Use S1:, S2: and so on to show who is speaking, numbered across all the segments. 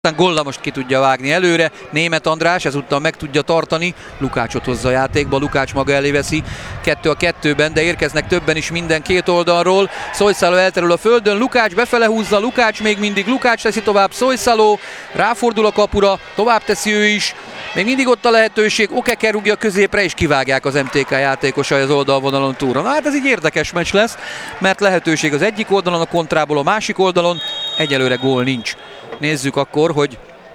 S1: Aztán Golla most ki tudja vágni előre, Németh András ezúttal meg tudja tartani, Lukácsot hozza a játékba, Lukács maga elé veszi, 2-2-ben, de érkeznek többen is minden két oldalról. Solyszalo elterül a földön, Lukács befele húzza, Lukács még mindig, Lukács teszi tovább, Solyszalo ráfordul a kapura, tovább teszi ő is, még mindig ott a lehetőség, Okeke rúgja középre és kivágják az MTK játékosai az oldalvonalon túlra. Na hát ez így érdekes meccs lesz, mert lehetőség az egyik oldalon, a kontrából a másik oldalon, egyelőre gól nincs. Nézzük akkor, hogy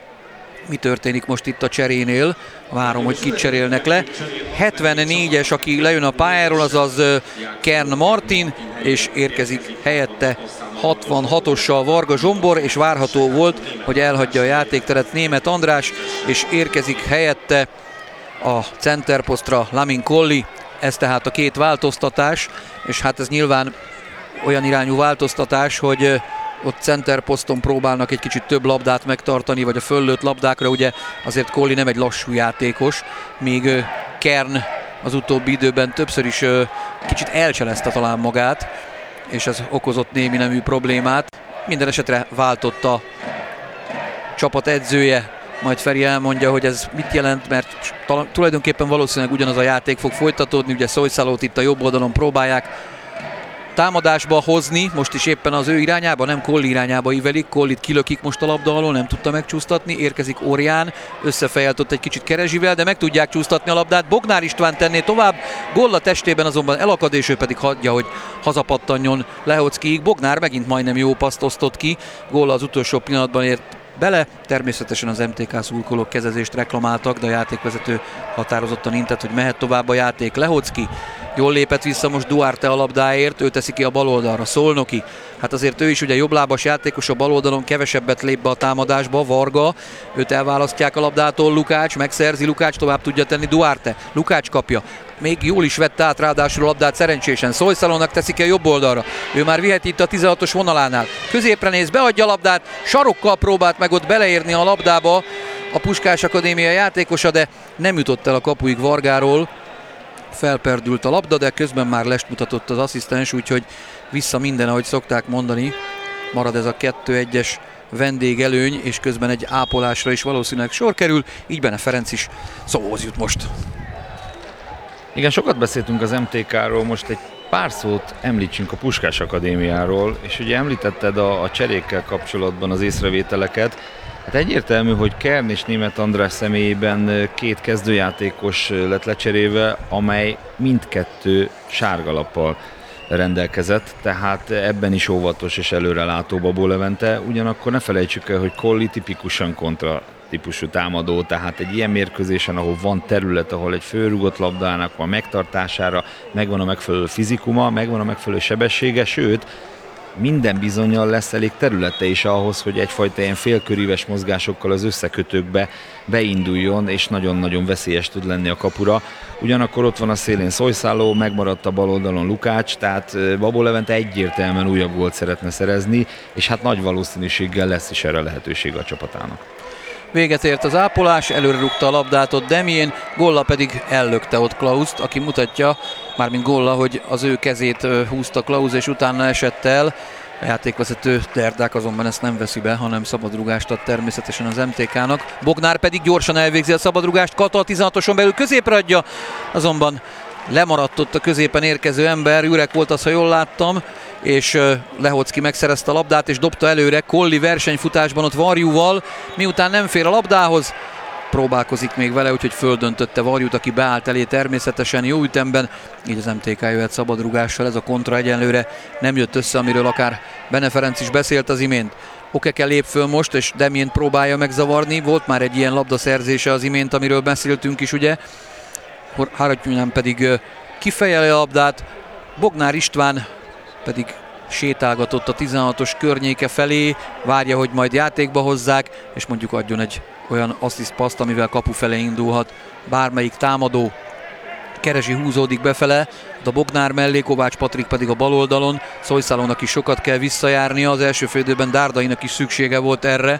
S1: mi történik most itt a cserénél. Várom, hogy kit cserélnek le. 74-es, aki lejön a pályáról, azaz Kern Martin, és érkezik helyette 66-ossal Varga Zsombor, és várható volt, hogy elhagyja a játékteret Németh András, és érkezik helyette a centerposztra Lamin Colli. Ez tehát a két változtatás, és hát ez nyilván olyan irányú változtatás, hogy ott centerposzton próbálnak egy kicsit több labdát megtartani, vagy a föllőtt labdákra, ugye azért Colli nem egy lassú játékos, míg Kern az utóbbi időben többször is kicsit elcselezte talán magát, és ez okozott némi nemű problémát. Minden esetre váltott a csapat edzője, majd Feri elmondja, hogy ez mit jelent, mert tulajdonképpen valószínűleg ugyanaz a játék fog folytatódni, ugye Solyszalót itt a jobb oldalon próbálják támadásba hozni, most is éppen az ő irányába, nem Colli irányába ívelik, Collit kilökik most a labda alól, nem tudta megcsúsztatni, érkezik Orján, összefejelt ott egy kicsit Kerezsivel, de meg tudják csúsztatni a labdát, Bognár István tenné tovább, Golla testében azonban elakad, és ő pedig hagyja, hogy hazapattanjon Lehockiig. Bognár megint majdnem jó paszt osztott ki, Golla az utolsó pillanatban ért bele, természetesen az MTK szurkolók kezezést reklamáltak, de a játékvezető határozottan intett, hogy mehet tovább a játék. Lehocki jól lépett vissza most Duarte a labdáért, ő teszi ki a bal oldalra. Szolnoki, hát azért ő is ugye jobblábas játékos, a bal oldalon kevesebbet lép be a támadásba. Varga, őt elválasztják a labdától, Lukács megszerzi, Lukács tovább tudja tenni, Duarte, Lukács kapja, még jól is vette át ráadásul a labdát szerencsésen, Solyszalónak teszi ki a jobb oldalra, ő már viheti itt a 16-os vonalánál, középre néz, beadja a labdát, sarokkal próbált meg ott beleérni a labdába a Puskás Akadémia játékosa, de nem jutott el a kapuig Vargáról, felperdült a labda, de közben már lest mutatott az asszisztens, úgyhogy vissza minden, ahogy szokták mondani, marad ez a 2-1-es vendégelőny, és közben egy ápolásra is valószínűleg sor kerül, így Bene Ferenc is szóhoz jut most.
S2: Igen, sokat beszéltünk az MTK-ról, most egy pár szót említsünk a Puskás Akadémiáról, és ugye említetted a cserékkel kapcsolatban az észrevételeket. Hát egyértelmű, hogy Kern és Németh András személyében két kezdőjátékos lett lecserélve, amely mindkettő sárgalappal rendelkezett, tehát ebben is óvatos és előrelátó Babó Levente. Ugyanakkor ne felejtsük el, hogy Colli tipikusan kontra típusú támadó, tehát egy ilyen mérkőzésen, ahol van terület, ahol egy fölrúgott labdának van megtartására, megvan a megfelelő fizikuma, megvan a megfelelő sebessége, sőt, minden bizonnyal lesz elég területe is ahhoz, hogy egyfajta ilyen félköríves mozgásokkal az összekötőkbe beinduljon, és nagyon-nagyon veszélyes tud lenni a kapura. Ugyanakkor ott van a szélén Solyszalo, megmaradt a bal oldalon Lukács, tehát Babó Levente egyértelműen újabb gólt szeretne szerezni, és hát nagy valószínűséggel lesz is erre lehetőség a csapatának.
S1: Véget ért az ápolás, előre rúgta a labdát ott Demjén, Golla pedig ellökte ott Klaust, aki mutatja, mármint Golla, hogy az ő kezét húzta Klaus, és utána esett el. A játékvezető Derdák azonban ezt nem veszi be, hanem szabadrúgást ad természetesen az MTK-nak. Bognár pedig gyorsan elvégzi a szabadrúgást, Kata a 16-oson belül középre adja, azonban lemaradt ott a középen érkező ember, Jurek volt az, ha jól láttam, és Lehocki megszerezte a labdát és dobta előre, Colli versenyfutásban ott Varjúval, miután nem fér a labdához, próbálkozik még vele, úgyhogy földöntötte Varjút, aki beállt elé természetesen jó ütemben, így az MTK jöhet szabadrugással, ez a kontra egyenlőre nem jött össze, amiről akár Bene Ferenc is beszélt az imént. Okeke lép föl most, és Demjén próbálja megzavarni, volt már egy ilyen labdaszerzése az imént, amiről beszéltünk is, ugye, Harattyúnán pedig kifejeli a labdát, Bognár István pedig sétálgatott a 16-os környéke felé, várja, hogy majd játékba hozzák, és mondjuk adjon egy olyan asszisztpaszt, amivel kapu felé indulhat bármelyik támadó. Kerezsi húzódik befele, a Bognár mellé, Kovács Patrik pedig a bal oldalon, Solyszalónak is sokat kell visszajárnia, az első félidőben Dárdainak is szüksége volt erre.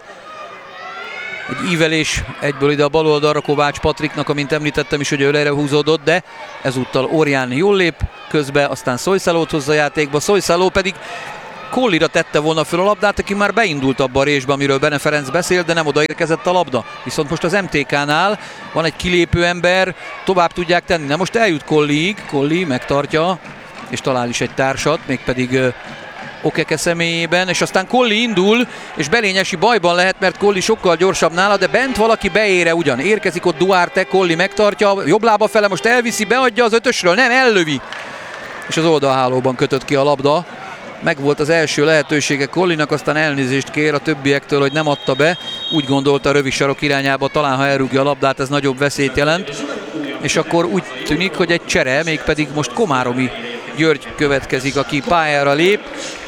S1: Egy ívelés egyből ide a bal oldalra Kovács Patriknak, amint említettem is, hogy ő erre húzódott, de ezúttal Orján jól lép közbe, aztán Solyszalót hozza játékba, Solyszaló pedig Kollira tette volna föl a labdát, aki már beindult abba a résbe, amiről Bene Ferenc beszélt, de nem odaérkezett a labda. Viszont most az MTK-nál van egy kilépő ember, tovább tudják tenni. Na most eljut Kolliig, Kolli megtartja, és talál is egy társat, mégpedig Okeke személyében, és aztán Kolli indul, és Belényesi bajban lehet, mert Kolli sokkal gyorsabb nála, de bent valaki beére ugyan. Érkezik ott Duarte, Kolli megtartja, jobb lába fele, most elviszi, beadja az ötösről, nem, ellövi. És az oldalhálóban kötött ki a labda. Megvolt az első lehetősége Kollinak, aztán elnézést kér a többiektől, hogy nem adta be. Úgy gondolta a rövid sarok irányába, talán ha elrúgja a labdát, ez nagyobb veszélyt jelent. És akkor úgy tűnik, hogy egy csere, mégpedig most Komáromi György következik, aki pályára lép.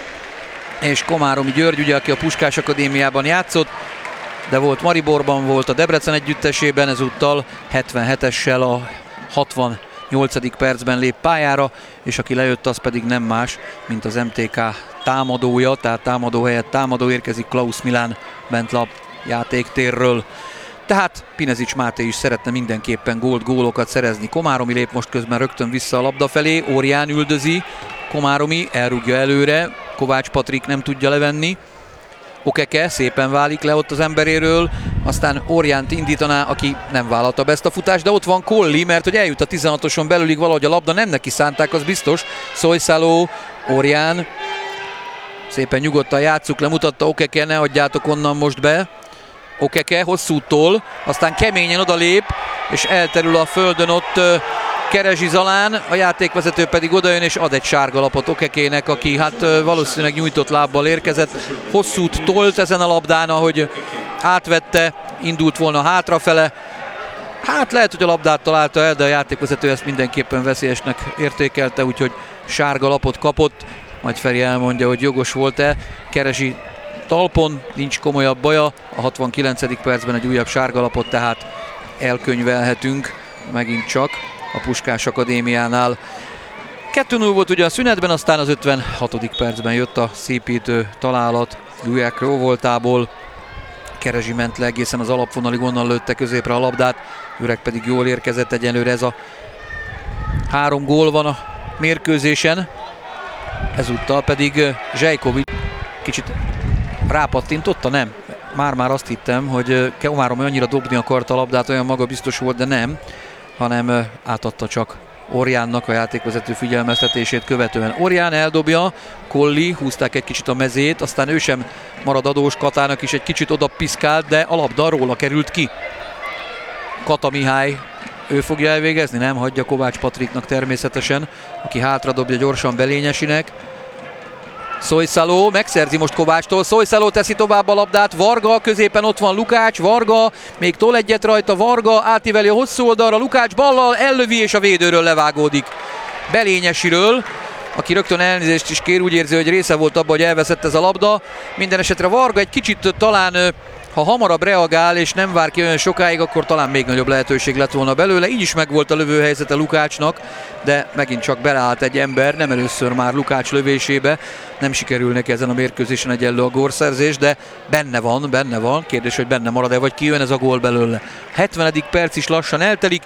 S1: És Komáromi György, ugye, aki a Puskás Akadémiában játszott, de volt Mariborban, volt a Debrecen együttesében, ezúttal 77-essel a 68. percben lép pályára, és aki lejött, az pedig nem más, mint az MTK támadója, tehát támadó helyett támadó, érkezik Klaus Milán Bentlab játéktérről. Tehát Pinezics Máté is szeretne mindenképpen gólokat szerezni. Komáromi lép most közben rögtön vissza a labda felé, Órián üldözi, Komáromi elrúgja előre, Kovács Patrik nem tudja levenni. Okeke szépen válik le ott az emberéről, aztán Óriánt indítaná, aki nem vállalta be ezt a futást, de ott van Kolli, mert hogy eljut a 16-oson belülig valahogy a labda, nem neki szánták, az biztos. Szojszáló, Órián, szépen nyugodtan játsszuk le, mutatta Okeke, ne adjátok onnan most be. Okeke hosszútól, aztán keményen odalép, és elterül a földön ott Kerezsi Zalán, a játékvezető pedig odajön és ad egy sárgalapot Okekének, aki hát valószínűleg nyújtott lábbal érkezett. Hosszút tolt ezen a labdán, ahogy átvette, indult volna hátrafele. Hát lehet, hogy a labdát találta el, de a játékvezető ezt mindenképpen veszélyesnek értékelte, úgyhogy sárgalapot kapott. Majd Feri elmondja, hogy jogos volt-e. Kerezsi talpon, nincs komolyabb baja. A 69. percben egy újabb sárgalapot tehát elkönyvelhetünk megint csak a Puskás Akadémiánál. 2-0 volt ugye a szünetben, aztán az 56. percben jött a szépítő találat Gulyák róvoltából. Kerezsi ment le egészen az alapvonalig, onnan lőtte középre a labdát, Üreg pedig jól érkezett, egyenlőre ez a 3 gól van a mérkőzésen. Ezúttal pedig Zsejkovics kicsit rápattintotta, nem? Már azt hittem, hogy Komáromi annyira dobni akarta a labdát, olyan maga biztos volt, de nem, hanem átadta csak Orjánnak a játékvezető figyelmeztetését követően. Orján eldobja, Kolli, húzták egy kicsit a mezét, aztán ő sem marad adós, Katának is egy kicsit oda piszkált, de a labda róla került ki. Kata Mihály, ő fogja elvégezni, nem hagyja Kovács Patriknak természetesen, aki hátradobja gyorsan Belényesinek. Szojszáló megszerzi most Kovácstól, Szojszáló teszi tovább a labdát, Varga, középen ott van Lukács, Varga, még tol egyet rajta, Varga átíveli a hosszú oldalra, Lukács ballal ellövi és a védőről levágódik. Belényesiről, aki rögtön elnézést is kér, úgy érzi, hogy része volt abban, hogy elveszett ez a labda. Minden esetre Varga egy kicsit talán, ha hamarabb reagál és nem vár ki olyan sokáig, akkor talán még nagyobb lehetőség lett volna belőle. Így is megvolt a lövőhelyzete Lukácsnak, de megint csak beleállt egy ember, nem először már Lukács lövésébe. Nem sikerül neki ezen a mérkőzésen egyenlő a gólszerzés, de benne van. Kérdés, hogy benne marad-e, vagy kijön ez a gól belőle. 70. perc is lassan eltelik,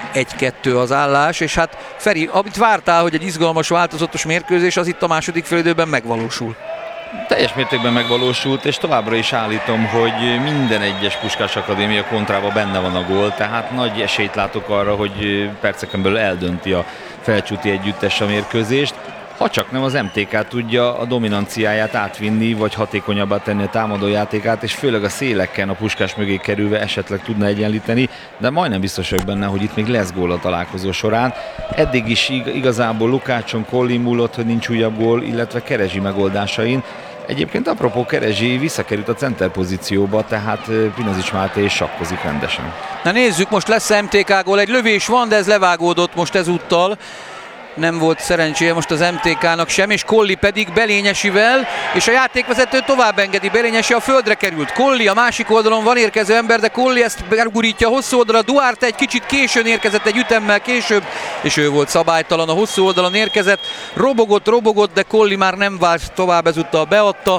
S1: 1-2 az állás, és hát Feri, amit vártál, hogy egy izgalmas, változatos mérkőzés, az itt a második félidőben megvalósul.
S2: Teljes mértékben megvalósult, és továbbra is állítom, hogy minden egyes Puskás Akadémia kontrában benne van a gól, tehát nagy esélyt látok arra, hogy perceken belül eldönti a Felcsúti együttes a mérkőzést. Ha csak nem az MTK tudja a dominanciáját átvinni, vagy hatékonyabbá tenni a támadójátékát, és főleg a széleken a Puskás mögé kerülve esetleg tudna egyenlíteni, de majdnem biztos vagyok benne, hogy itt még lesz gól a találkozó során. Eddig is igazából Lukácson, Kolli múlott, hogy nincs újabb gól, illetve Kerezsi megoldásain. Egyébként apropó, Kerezsi visszakerült a center pozícióba, tehát Pinezics Máté is sakkozik rendesen.
S1: Na nézzük, most lesz MTK gól, egy lövés van, de ez levágódott most ezúttal. Nem volt szerencséje most az MTK-nak sem, és Kolli pedig Belényesivel, és a játékvezető tovább engedi. Belényesi a földre került. Kolli a másik oldalon, van érkező ember, de Kolli ezt begurítja a hosszú oldalra. Duarte egy kicsit későn érkezett, egy ütemmel később, és ő volt szabálytalan, a hosszú oldalon érkezett. Robogott, de Kolli már nem vált tovább, ezúttal beadta.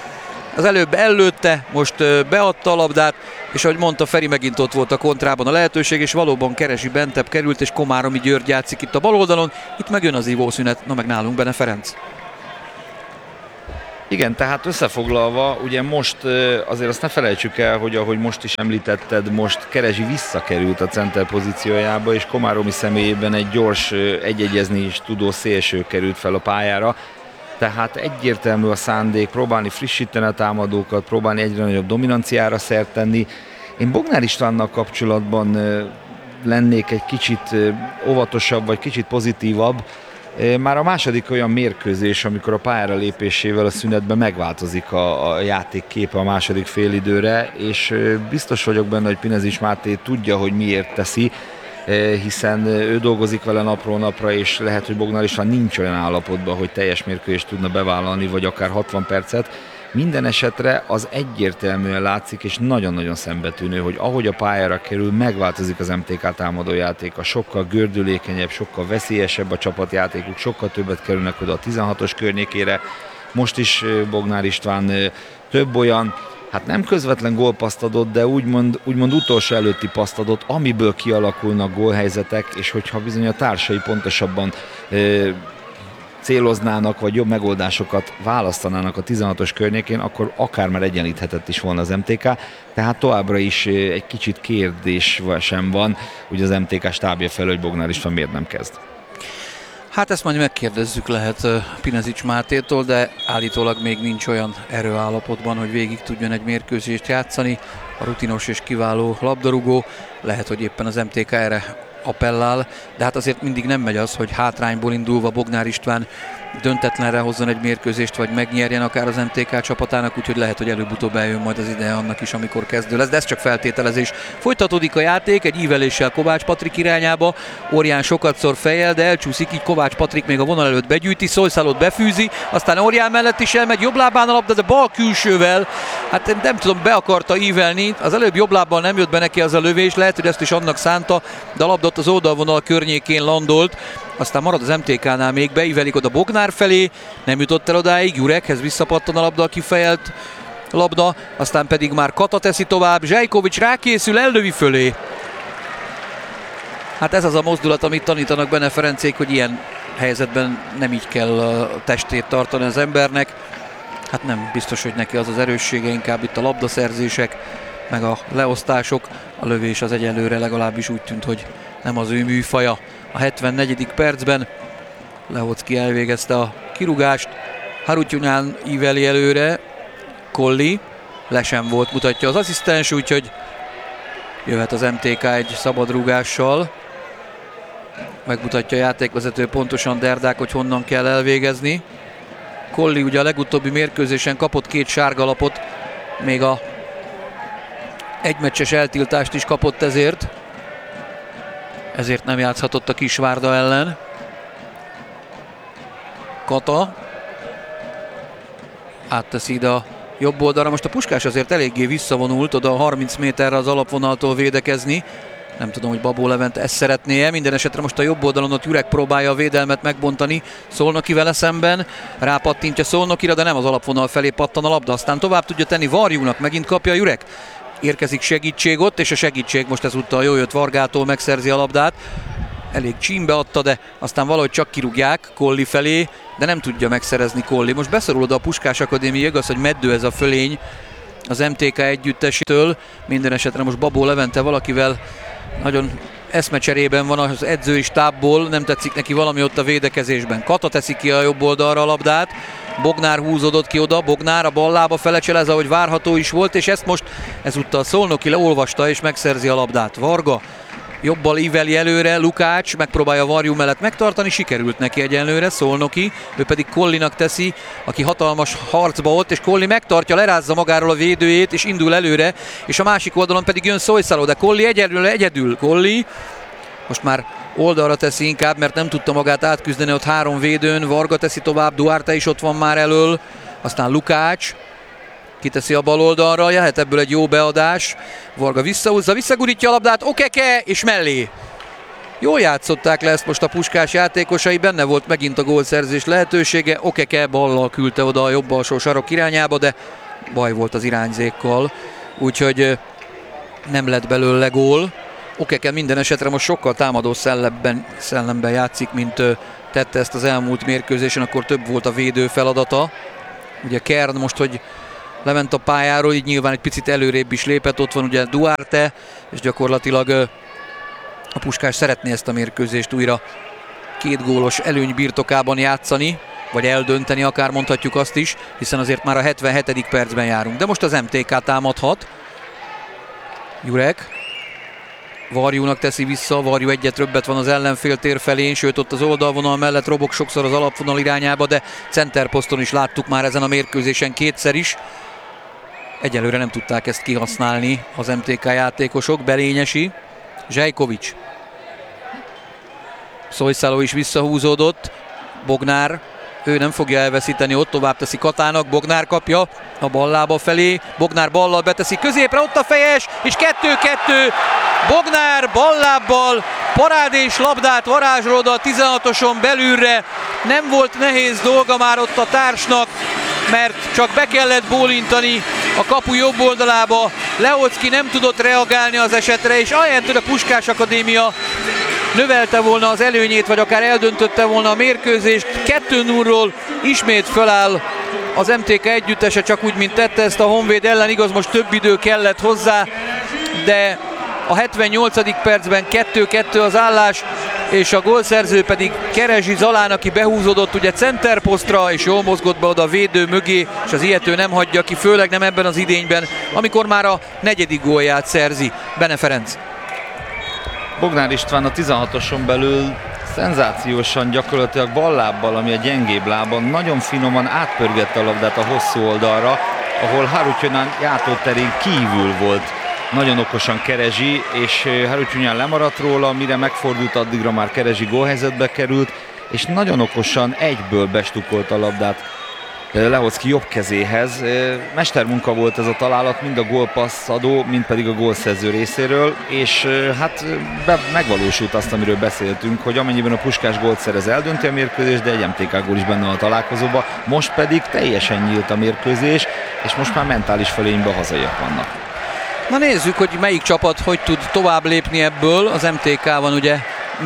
S1: Az előbb ellőtte, most beadta a labdát, és ahogy mondta Feri, megint ott volt a kontrában a lehetőség, és valóban Keresi bentebb került, és Komáromi György játszik itt a bal oldalon. Itt megjön az ivószünet, na meg nálunk Bene Ferenc.
S2: Igen, tehát összefoglalva, ugye most azért azt ne felejtsük el, hogy ahogy most is említetted, most Kerezsi visszakerült a center pozíciójába, és Komáromi személyében egy gyors, egyegyezni is tudó szélső került fel a pályára. Tehát egyértelmű a szándék, próbálni frissíteni a támadókat, próbálni egyre nagyobb dominanciára szert tenni. Én Bognár Istvánnal kapcsolatban lennék egy kicsit óvatosabb, vagy kicsit pozitívabb. Már a második olyan mérkőzés, amikor a pályára lépésével a szünetben megváltozik a játék képe a második félidőre, és biztos vagyok benne, hogy Pinezics Máté tudja, hogy miért teszi, hiszen ő dolgozik vele napról napra, és lehet, hogy Bognár István nincs olyan állapotban, hogy teljes mérkőzést tudna bevállalni, vagy akár 60 percet. Minden esetre az egyértelműen látszik, és nagyon-nagyon szembetűnő, hogy ahogy a pályára kerül, megváltozik az MTK támadójátéka, sokkal gördülékenyebb, sokkal veszélyesebb a csapatjátékuk, sokkal többet kerülnek oda a 16-os környékére. Most is Bognár István több olyan, hát nem közvetlen gólpaszt adott, de úgymond utolsó előtti paszt adott, amiből kialakulnak gólhelyzetek, és hogyha bizony a társai pontosabban céloznának, vagy jobb megoldásokat választanának a 16-os környékén, akkor akár már egyenlíthetett is volna az MTK, tehát továbbra is egy kicsit kérdés sem van, ugye az MTK stábja felől, hogy Bognár István miért nem kezd.
S1: Hát ezt majd megkérdezzük lehet Pinezics Mátétól, de állítólag még nincs olyan erőállapotban, hogy végig tudjon egy mérkőzést játszani. A rutinos és kiváló labdarúgó, lehet, hogy éppen az MTK erre appellál, de hát azért mindig nem megy az, hogy hátrányból indulva Bognár István döntetlenre hozzon egy mérkőzést, vagy megnyerjen akár az MTK csapatának, úgyhogy lehet, hogy előbb-utóbb eljön majd az ideje annak is, amikor kezdő lesz, de ez csak feltételezés. Folytatódik a játék egy íveléssel Kovács Patrik irányába, Orján sokat szor fejjel, de elcsúszik, így Kovács Patrik még a vonal előtt begyűjti, Szojszálót befűzi, aztán Orján mellett is elmegy, jobb lábán a labda, de bal külsővel, hát nem tudom, be akarta ívelni, az előbb jobb lábbal nem jött be neki az a lövés, lehet, hogy ezt is annak szánta, de a labda ott az oldalvonal környékén landolt, aztán marad az MTK-nál még, beívelik oda Bognár felé, nem jutott el odáig, Jurekhez visszapattan a labda, a kifejelt labda, aztán pedig már Kata teszi tovább, Zsejkovics rákészül, ellövi fölé. Hát ez az a mozdulat, amit tanítanak benne Ferencék, hogy ilyen helyzetben nem így kell a testét tartani az embernek. Hát nem biztos, hogy neki az az erőssége, inkább itt a labdaszerzések, meg a leosztások, a lövés az egyelőre legalábbis úgy tűnt, hogy nem az ő műfaja. A 74. percben Lehocki elvégezte a kirúgást, Harutyunyan íveli előre, Kolli, le sem volt, mutatja az asszisztens, úgyhogy jöhet az MTK egy szabadrúgással. Megmutatja a játékvezető pontosan Derdák, hogy honnan kell elvégezni. Kolli ugye a legutóbbi mérkőzésen kapott 2 sárgalapot, még a egymeccses eltiltást is kapott ezért nem játszhatott a Kisvárda ellen. Kata átteszi ide a jobb oldalra. Most a Puskás azért eléggé visszavonult oda a 30 méterre az alapvonaltól védekezni. Nem tudom, hogy Babó Levente ezt szeretné-e. Minden esetre most a jobb oldalon ott Jurek próbálja a védelmet megbontani Szolnoki vele szemben. Rápattintja Szolnokira, de nem az alapvonal felé pattan a labda. Aztán tovább tudja tenni Varjúnak, megint kapja Jurek. Érkezik segítség ott, és a segítség most ezúttal jól jött Vargától, megszerzi a labdát. Elég csímbe adta, de aztán valahogy csak kirúgják Kolli felé, de nem tudja megszerezni Kolli. Most beszorul oda a Puskás Akadémia, igaz, hogy meddő ez a fölény az MTK együttesétől. Minden esetre most Babó Levente valakivel nagyon eszmecserében van az edzői stábból, nem tetszik neki valami ott a védekezésben. Kata teszi ki a jobb oldalra a labdát, Bognár húzódott ki oda, Bognár a bal lába felecselez, ahogy várható is volt, és ezt most ezúttal Szolnoki leolvasta és megszerzi a labdát. Varga jobbal íveli előre, Lukács megpróbálja Varjú mellett megtartani, sikerült neki egyenlőre, Szolnoki, ő pedig Kollinak teszi, aki hatalmas harcba ott, és Kolli megtartja, lerázza magáról a védőjét, és indul előre, és a másik oldalon pedig jön Szojszáló, de Kolli egyedül, Kolli most már oldalra teszi inkább, mert nem tudta magát átküzdeni ott 3 védőn, Varga teszi tovább, Duarte is ott van már elől, aztán Lukács kiteszi a bal oldalra, jöhet ebből egy jó beadás, Varga visszahúzza, visszagurítja a labdát, Okeke és mellé. Jól játszották le ezt most a Puskás játékosai, benne volt megint a gólszerzés lehetősége, Okeke ballal küldte oda a jobb alsó sarok irányába, de baj volt az irányzékkal, úgyhogy nem lett belőle gól. Okeke minden esetre most sokkal támadó szellemben játszik, mint tette ezt az elmúlt mérkőzésen, akkor több volt a védő feladata. Ugye Kern most, hogy lement a pályáról, így nyilván egy picit előrébb is lépett, ott van ugye Duarte, és gyakorlatilag a Puskás szeretné ezt a mérkőzést újra 2 gólos előny birtokában játszani, vagy eldönteni akár, mondhatjuk azt is, hiszen azért már a 77. percben járunk. De most az MTK támadhat. Jurek Varjúnak teszi vissza, Varjú egyet többet van az ellenfél tér felén, sőt ott az oldalvonal mellett robog sokszor az alapvonal irányába, de centerposzton is láttuk már ezen a mérkőzésen 2-szer is. Egyelőre nem tudták ezt kihasználni az MTK játékosok. Belényesi, Zsejkovics. Szojszáló is visszahúzódott, Bognár, ő nem fogja elveszíteni, ott tovább teszi Katának, Bognár kapja a ballába felé, Bognár ballal beteszi középre, ott a fejes, és 2-2, Bognár ballábbal parádés labdát varázsolod a 16-oson belülre, nem volt nehéz dolga már ott a társnak, mert csak be kellett bólintani a kapu jobb oldalába, Leocki nem tudott reagálni az esetre, és ahelyett, hogy a Puskás Akadémia növelte volna az előnyét, vagy akár eldöntötte volna a mérkőzést, 2-0-ról ismét föláll az MTK együttese, csak úgy, mint tette ezt a Honvéd ellen, igaz, most több idő kellett hozzá, de a 78. percben 2-2 az állás, és a gólszerző pedig Kerezsi Zalán, aki behúzódott ugye centerposztra, és jól mozgott be oda a védő mögé, és az ilyető nem hagyja ki, főleg nem ebben az idényben, amikor már a 4. gólját szerzi. Bene Ferenc.
S2: Bognár István a 16-oson belül szenzációsan gyakorlatilag ballábbal, ami a gyengébb lábon, nagyon finoman átpörgette a labdát a hosszú oldalra, ahol Harutyunyan játóterén kívül volt. Nagyon okosan Kerezsi, és Harutyunyan lemaradt róla, mire megfordult, addigra már Kerezsi gólhelyzetbe került, és nagyon okosan egyből bestukolt a labdát Leocki jobb kezéhez. Mestermunka volt ez a találat, mind a gólpasszadó, mind pedig a gólszerző részéről, és hát megvalósult azt, amiről beszéltünk, hogy amennyiben a Puskás gólt szerez, eldönti a mérkőzést, de egy MTK gól is benne van a találkozóban. Most pedig teljesen nyílt a mérkőzés, és most már mentális fölényben a hazaiak vannak.
S1: Na nézzük, hogy melyik csapat hogy tud tovább lépni ebből. Az MTK van ugye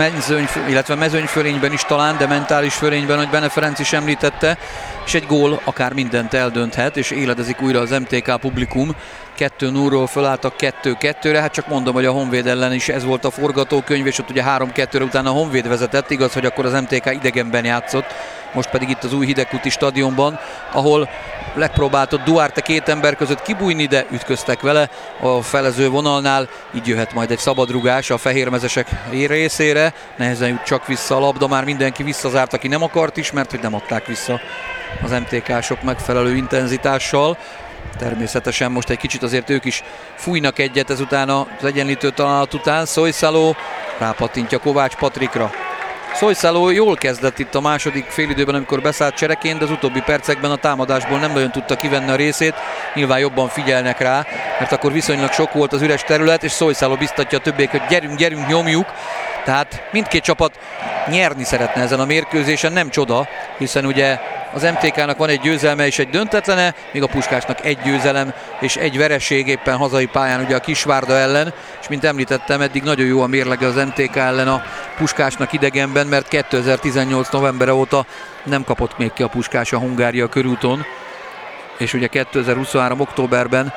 S1: mezőnyfölényben is talán, de mentális fölényben, hogy Bene Ferenc is említette, és egy gól akár mindent eldönthet, és éledezik újra az MTK publikum. 2-0-ról fölálltak 2-2-re, hát csak mondom, hogy a Honvéd ellen is ez volt a forgatókönyv, és ott ugye 3-2-re utána a Honvéd vezetett, igaz, hogy akkor az MTK idegenben játszott, most pedig itt az új Hidegkuti stadionban, ahol megpróbáltott Duarte 2 ember között kibújni, de ütköztek vele a felező vonalnál, így jöhet majd egy szabadrugás a fehérmezesek részére, nehezen jut csak vissza a labda, már mindenki visszazárt, aki nem akart is, mert hogy nem adták vissza az MTK-sok megfelelő intenzitással. Természetesen most egy kicsit azért ők is fújnak egyet ezután az egyenlítő találat után. Szojszáló rápattintja Kovács Patrikra. Szojszáló jól kezdett itt a második félidőben, amikor beszállt csereként, de az utóbbi percekben a támadásból nem nagyon tudta kivenni a részét. Nyilván jobban figyelnek rá, mert akkor viszonylag sok volt az üres terület, és Szojszáló biztatja a többiek, hogy gyerünk, nyomjuk. Tehát mindkét csapat nyerni szeretne ezen a mérkőzésen, nem csoda, hiszen ugye az MTK-nak van egy győzelme és egy döntetlene, míg a Puskásnak egy győzelem és egy vereség éppen hazai pályán ugye a Kisvárda ellen, és mint említettem, eddig nagyon jó a mérlege az MTK ellen a Puskásnak idegenben, mert 2018 novembere óta nem kapott még ki a Puskás a Hungária körúton, és ugye 2023 októberben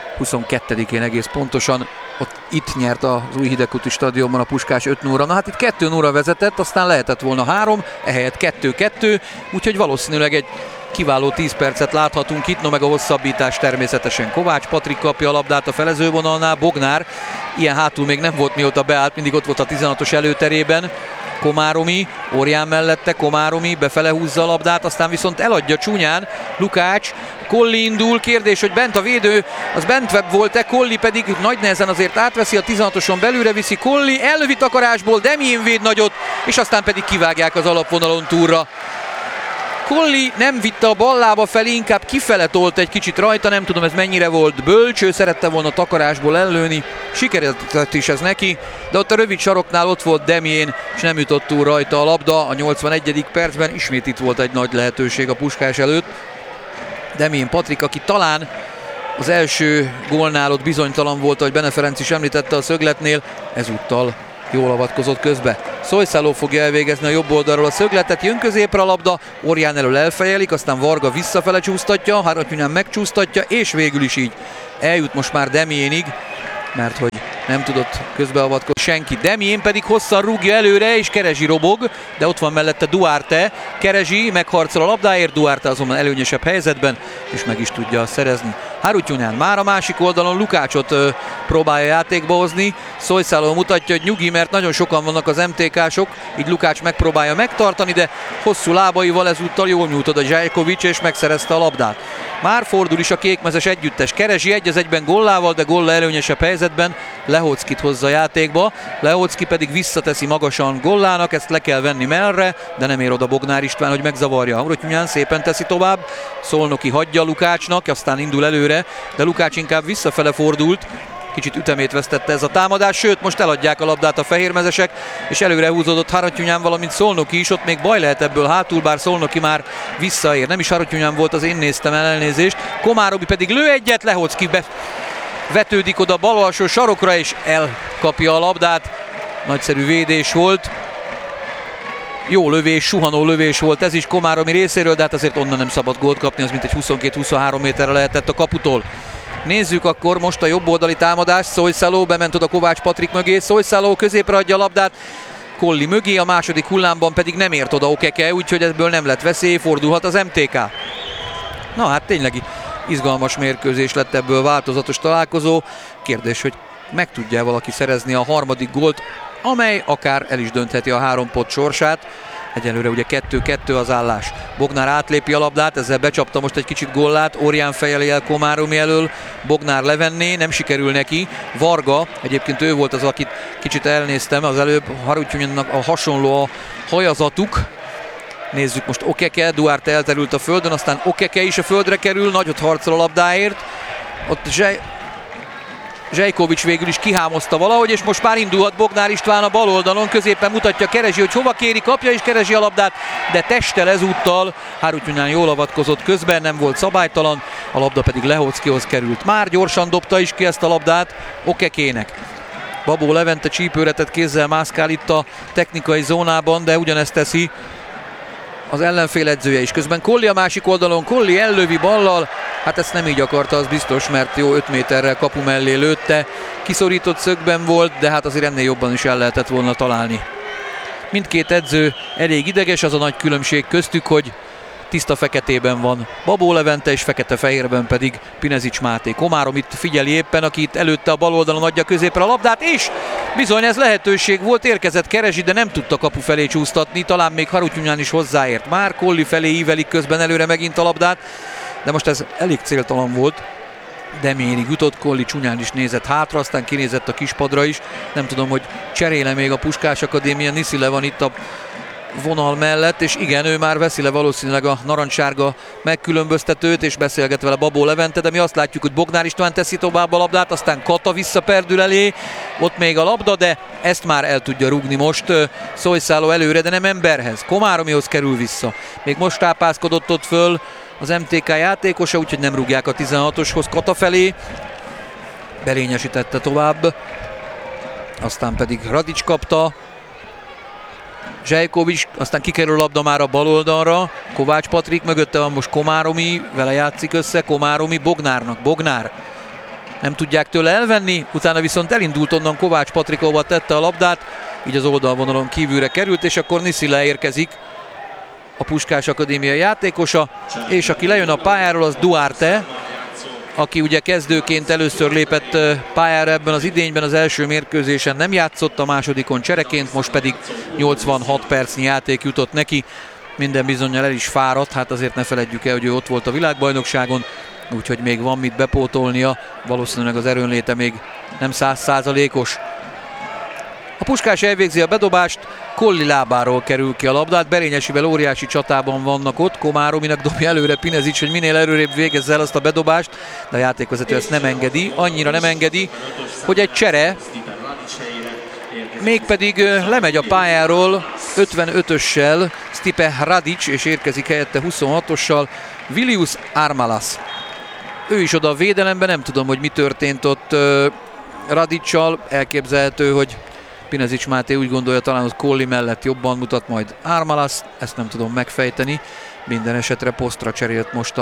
S1: 22-én egész pontosan itt nyert az új Hidegkuti stadionban a Puskás 5-0-ra. Na hát itt 2-0-ra vezetett, aztán lehetett volna 3, ehelyett 2-2, úgyhogy valószínűleg egy kiváló 10 percet láthatunk itt, no meg a hosszabbítás természetesen Kovács Patrik kapja a labdát a felezővonalnál, Bognár, ilyen hátul még nem volt mióta beállt, mindig ott volt a 16-os előterében, Komáromi, Orján mellette, Komáromi befele húzza a labdát, aztán viszont eladja csúnyán, Lukács, Kolli indul, kérdés, hogy bent a védő, az bent volt-e, Kolli pedig nagy nehezen azért átveszi, a 16-oson belülre viszi Kolli, ellövi takarásból, Demjén véd nagyot, és aztán pedig kivágják az alapvonalon túlra. Kolli nem vitte a ballába felé, inkább kifele tolt egy kicsit rajta, nem tudom ez mennyire volt bölcs, ő szerette volna takarásból ellőni, sikerült is ez neki, de ott a rövid saroknál ott volt Demjén, és nem jutott túl rajta a labda, a 81. percben ismét itt volt egy nagy lehetőség a Puskás előtt. Demjén Patrik, aki talán az első gólnál ott bizonytalan volt, ahogy Bene Ferenc is említette a szögletnél, ezúttal Jól avatkozott közbe. Szojszáló fogja elvégezni a jobb oldalról a szögletet, jön középre a labda, Orján elől elfejelik, aztán Varga visszafele csúsztatja, Harutjunyan megcsúsztatja, és végül is így eljut most már Demjénig, mert hogy nem tudott közbeavatkozni senki. Demjén pedig hosszan rúgja előre, és Kerezsi robog, de ott van mellette Duarte. Kerezsi megharcol a labdáért, Duarte azonban előnyösebb helyzetben, és meg is tudja szerezni. Harutjunyan már a másik oldalon Lukácsot próbálja játékba hozni. Szojszáló mutatja, hogy nyugi, mert nagyon sokan vannak az MTK-sok, így Lukács megpróbálja megtartani, de hosszú lábaival ezúttal jól nyújt oda Zsajkovics, és megszerezte a labdát. Már fordul is a kékmezes együttes. Kerezsi 1-1 góllával, de gólla előnyösebb helyzetben Lehockit hozza játékba. Lehocki pedig visszateszi magasan Gollának, ezt le kell venni mellre, de nem ér oda Bognár István, hogy megzavarja. Harutjunyan szépen teszi tovább, Szolnoki hagyja Lukácsnak, aztán indul előre, de Lukács inkább visszafele fordult. Kicsit ütemét vesztette ez a támadás, sőt most eladják a labdát a fehérmezesek, és előre húzódott Harutjunyan, valamint Szolnoki is, ott még baj lehet ebből hátul, bár Szolnoki már visszaér. Nem is Harutjunyan volt, az én néztem el, elnézést. Komáromi pedig lő egyet, Lehocki vetődik oda bal alsó sarokra, és elkapja a labdát. Nagyszerű védés volt. Jó lövés, suhanó lövés volt ez is Komáromi részéről, de hát azért onnan nem szabad gólt kapni, az mint egy 22-23 méterre lehetett a kaputól. Nézzük akkor most a jobb oldali támadást. Szojszáló bement oda Kovács Patrik mögé, Szojszáló középre adja a labdát Kolli mögé, a második hullámban pedig nem ért oda Okeke, úgyhogy ebből nem lett veszély, fordulhat az MTK. Na hát tényleg izgalmas mérkőzés lett ebből, változatos találkozó. Kérdés, hogy meg tudja valaki szerezni a harmadik gólt, amely akár el is döntheti a 3 pont sorsát. Egyelőre ugye 2-2 az állás. Bognár átlépi a labdát, ezzel becsapta most egy kicsit góllát, Orján fejeli el Komáromi elől, Bognár levenné, nem sikerül neki. Varga, egyébként ő volt az, akit kicsit elnéztem az előbb, Harutjunyannak a hasonló a hajazatuk. Nézzük most Okeke, Duarte elterült a földön, aztán Okeke is a földre kerül, nagyot harcol a labdáért. Ott Zsajkovics végül is kihámozta valahogy, és most már indulhat Bognár István a bal oldalon, középen mutatja Kerezsi, hogy hova kéri, kapja is Kerezsi a labdát, de testtel ezúttal. Harutjunyan jól avatkozott közben, nem volt szabálytalan, a labda pedig Lehockihoz került. Már gyorsan dobta is ki ezt a labdát Okekének. Babó Levente csípőretett kézzel mászkál itt a technikai zónában, de ugyanezt teszi az ellenfél edzője is. Közben Kolli a másik oldalon, Kolli ellövi ballal, hát ezt nem így akarta, az biztos, mert jó 5 méterrel kapu mellé lőtte. Kiszorított szögben volt, de hát azért ennél jobban is el lehetett volna találni. Mindkét edző elég ideges, az a nagy különbség köztük, hogy tiszta feketében van Babó Levente, és fekete-fehérben pedig Pinezics Máté. Komárom itt figyeli éppen, aki itt előtte a bal oldalon adja középre a labdát, és bizony ez lehetőség volt, érkezett Kerezsi, de nem tudta kapu felé csúsztatni, talán még Harutjunyan is hozzáért. Már Kolli felé ívelik közben előre megint a labdát, de most ez elég céltalan volt. Demjénig jutott, Kolli csúnyán is nézett hátra, aztán kinézett a kispadra is. Nem tudom, hogy cseréle még a Puskás Akadémia, Niszile van itt a vonal mellett, és igen, ő már veszi le valószínűleg a narancssárga megkülönböztetőt, és beszélget vele Babó Levente, de mi azt látjuk, hogy Bognár István teszi tovább a labdát, aztán Kata visszaperdül elé, ott még a labda, de ezt már el tudja rúgni most Szojszáló előre, de nem emberhez. Komáromihoz kerül vissza. Még most tápászkodott ott föl az MTK játékosa, úgyhogy nem rúgják a 16-oshoz Kata felé. Belényesítette tovább, aztán pedig Radics kapta. Zsajkovics, aztán kikerül a labda már a bal oldalra, Kovács Patrik, mögötte van most Komáromi, vele játszik össze, Komáromi Bognárnak, Bognár. Nem tudják tőle elvenni, utána viszont elindult onnan Kovács Patrik, ahova tette a labdát, így az oldalvonalon kívülre került, és akkor Niszile érkezik, a Puskás Akadémia játékosa, és aki lejön a pályáról, az Duarte, aki ugye kezdőként először lépett pályára ebben az idényben, az első mérkőzésen nem játszott, a másodikon csereként, most pedig 86 percnyi játék jutott neki. Minden bizonnyal el is fáradt, hát azért ne feledjük el, hogy ő ott volt a világbajnokságon, úgyhogy még van mit bepótolnia, valószínűleg az erőnléte még nem 100%-os. A Puskás elvégzi a bedobást, Kolli lábáról kerül ki a labdát, Berényesivel óriási csatában vannak ott, Komárominak dobja előre Pinezics, hogy minél előrébb végezze el azt a bedobást, de a játékvezető ezt nem engedi, annyira nem engedi, hogy egy csere, mégpedig lemegy a pályáról 55-össel Stipe Radic, és érkezik helyette 26-ossal Vilius Armalas. Ő is oda a védelemben, nem tudom, hogy mi történt ott Radicsal, elképzelhető, hogy Pinezics Máté úgy gondolja, talán ott Colli mellett jobban mutat majd Armalas, ezt nem tudom megfejteni. Minden esetre posztra cserélt most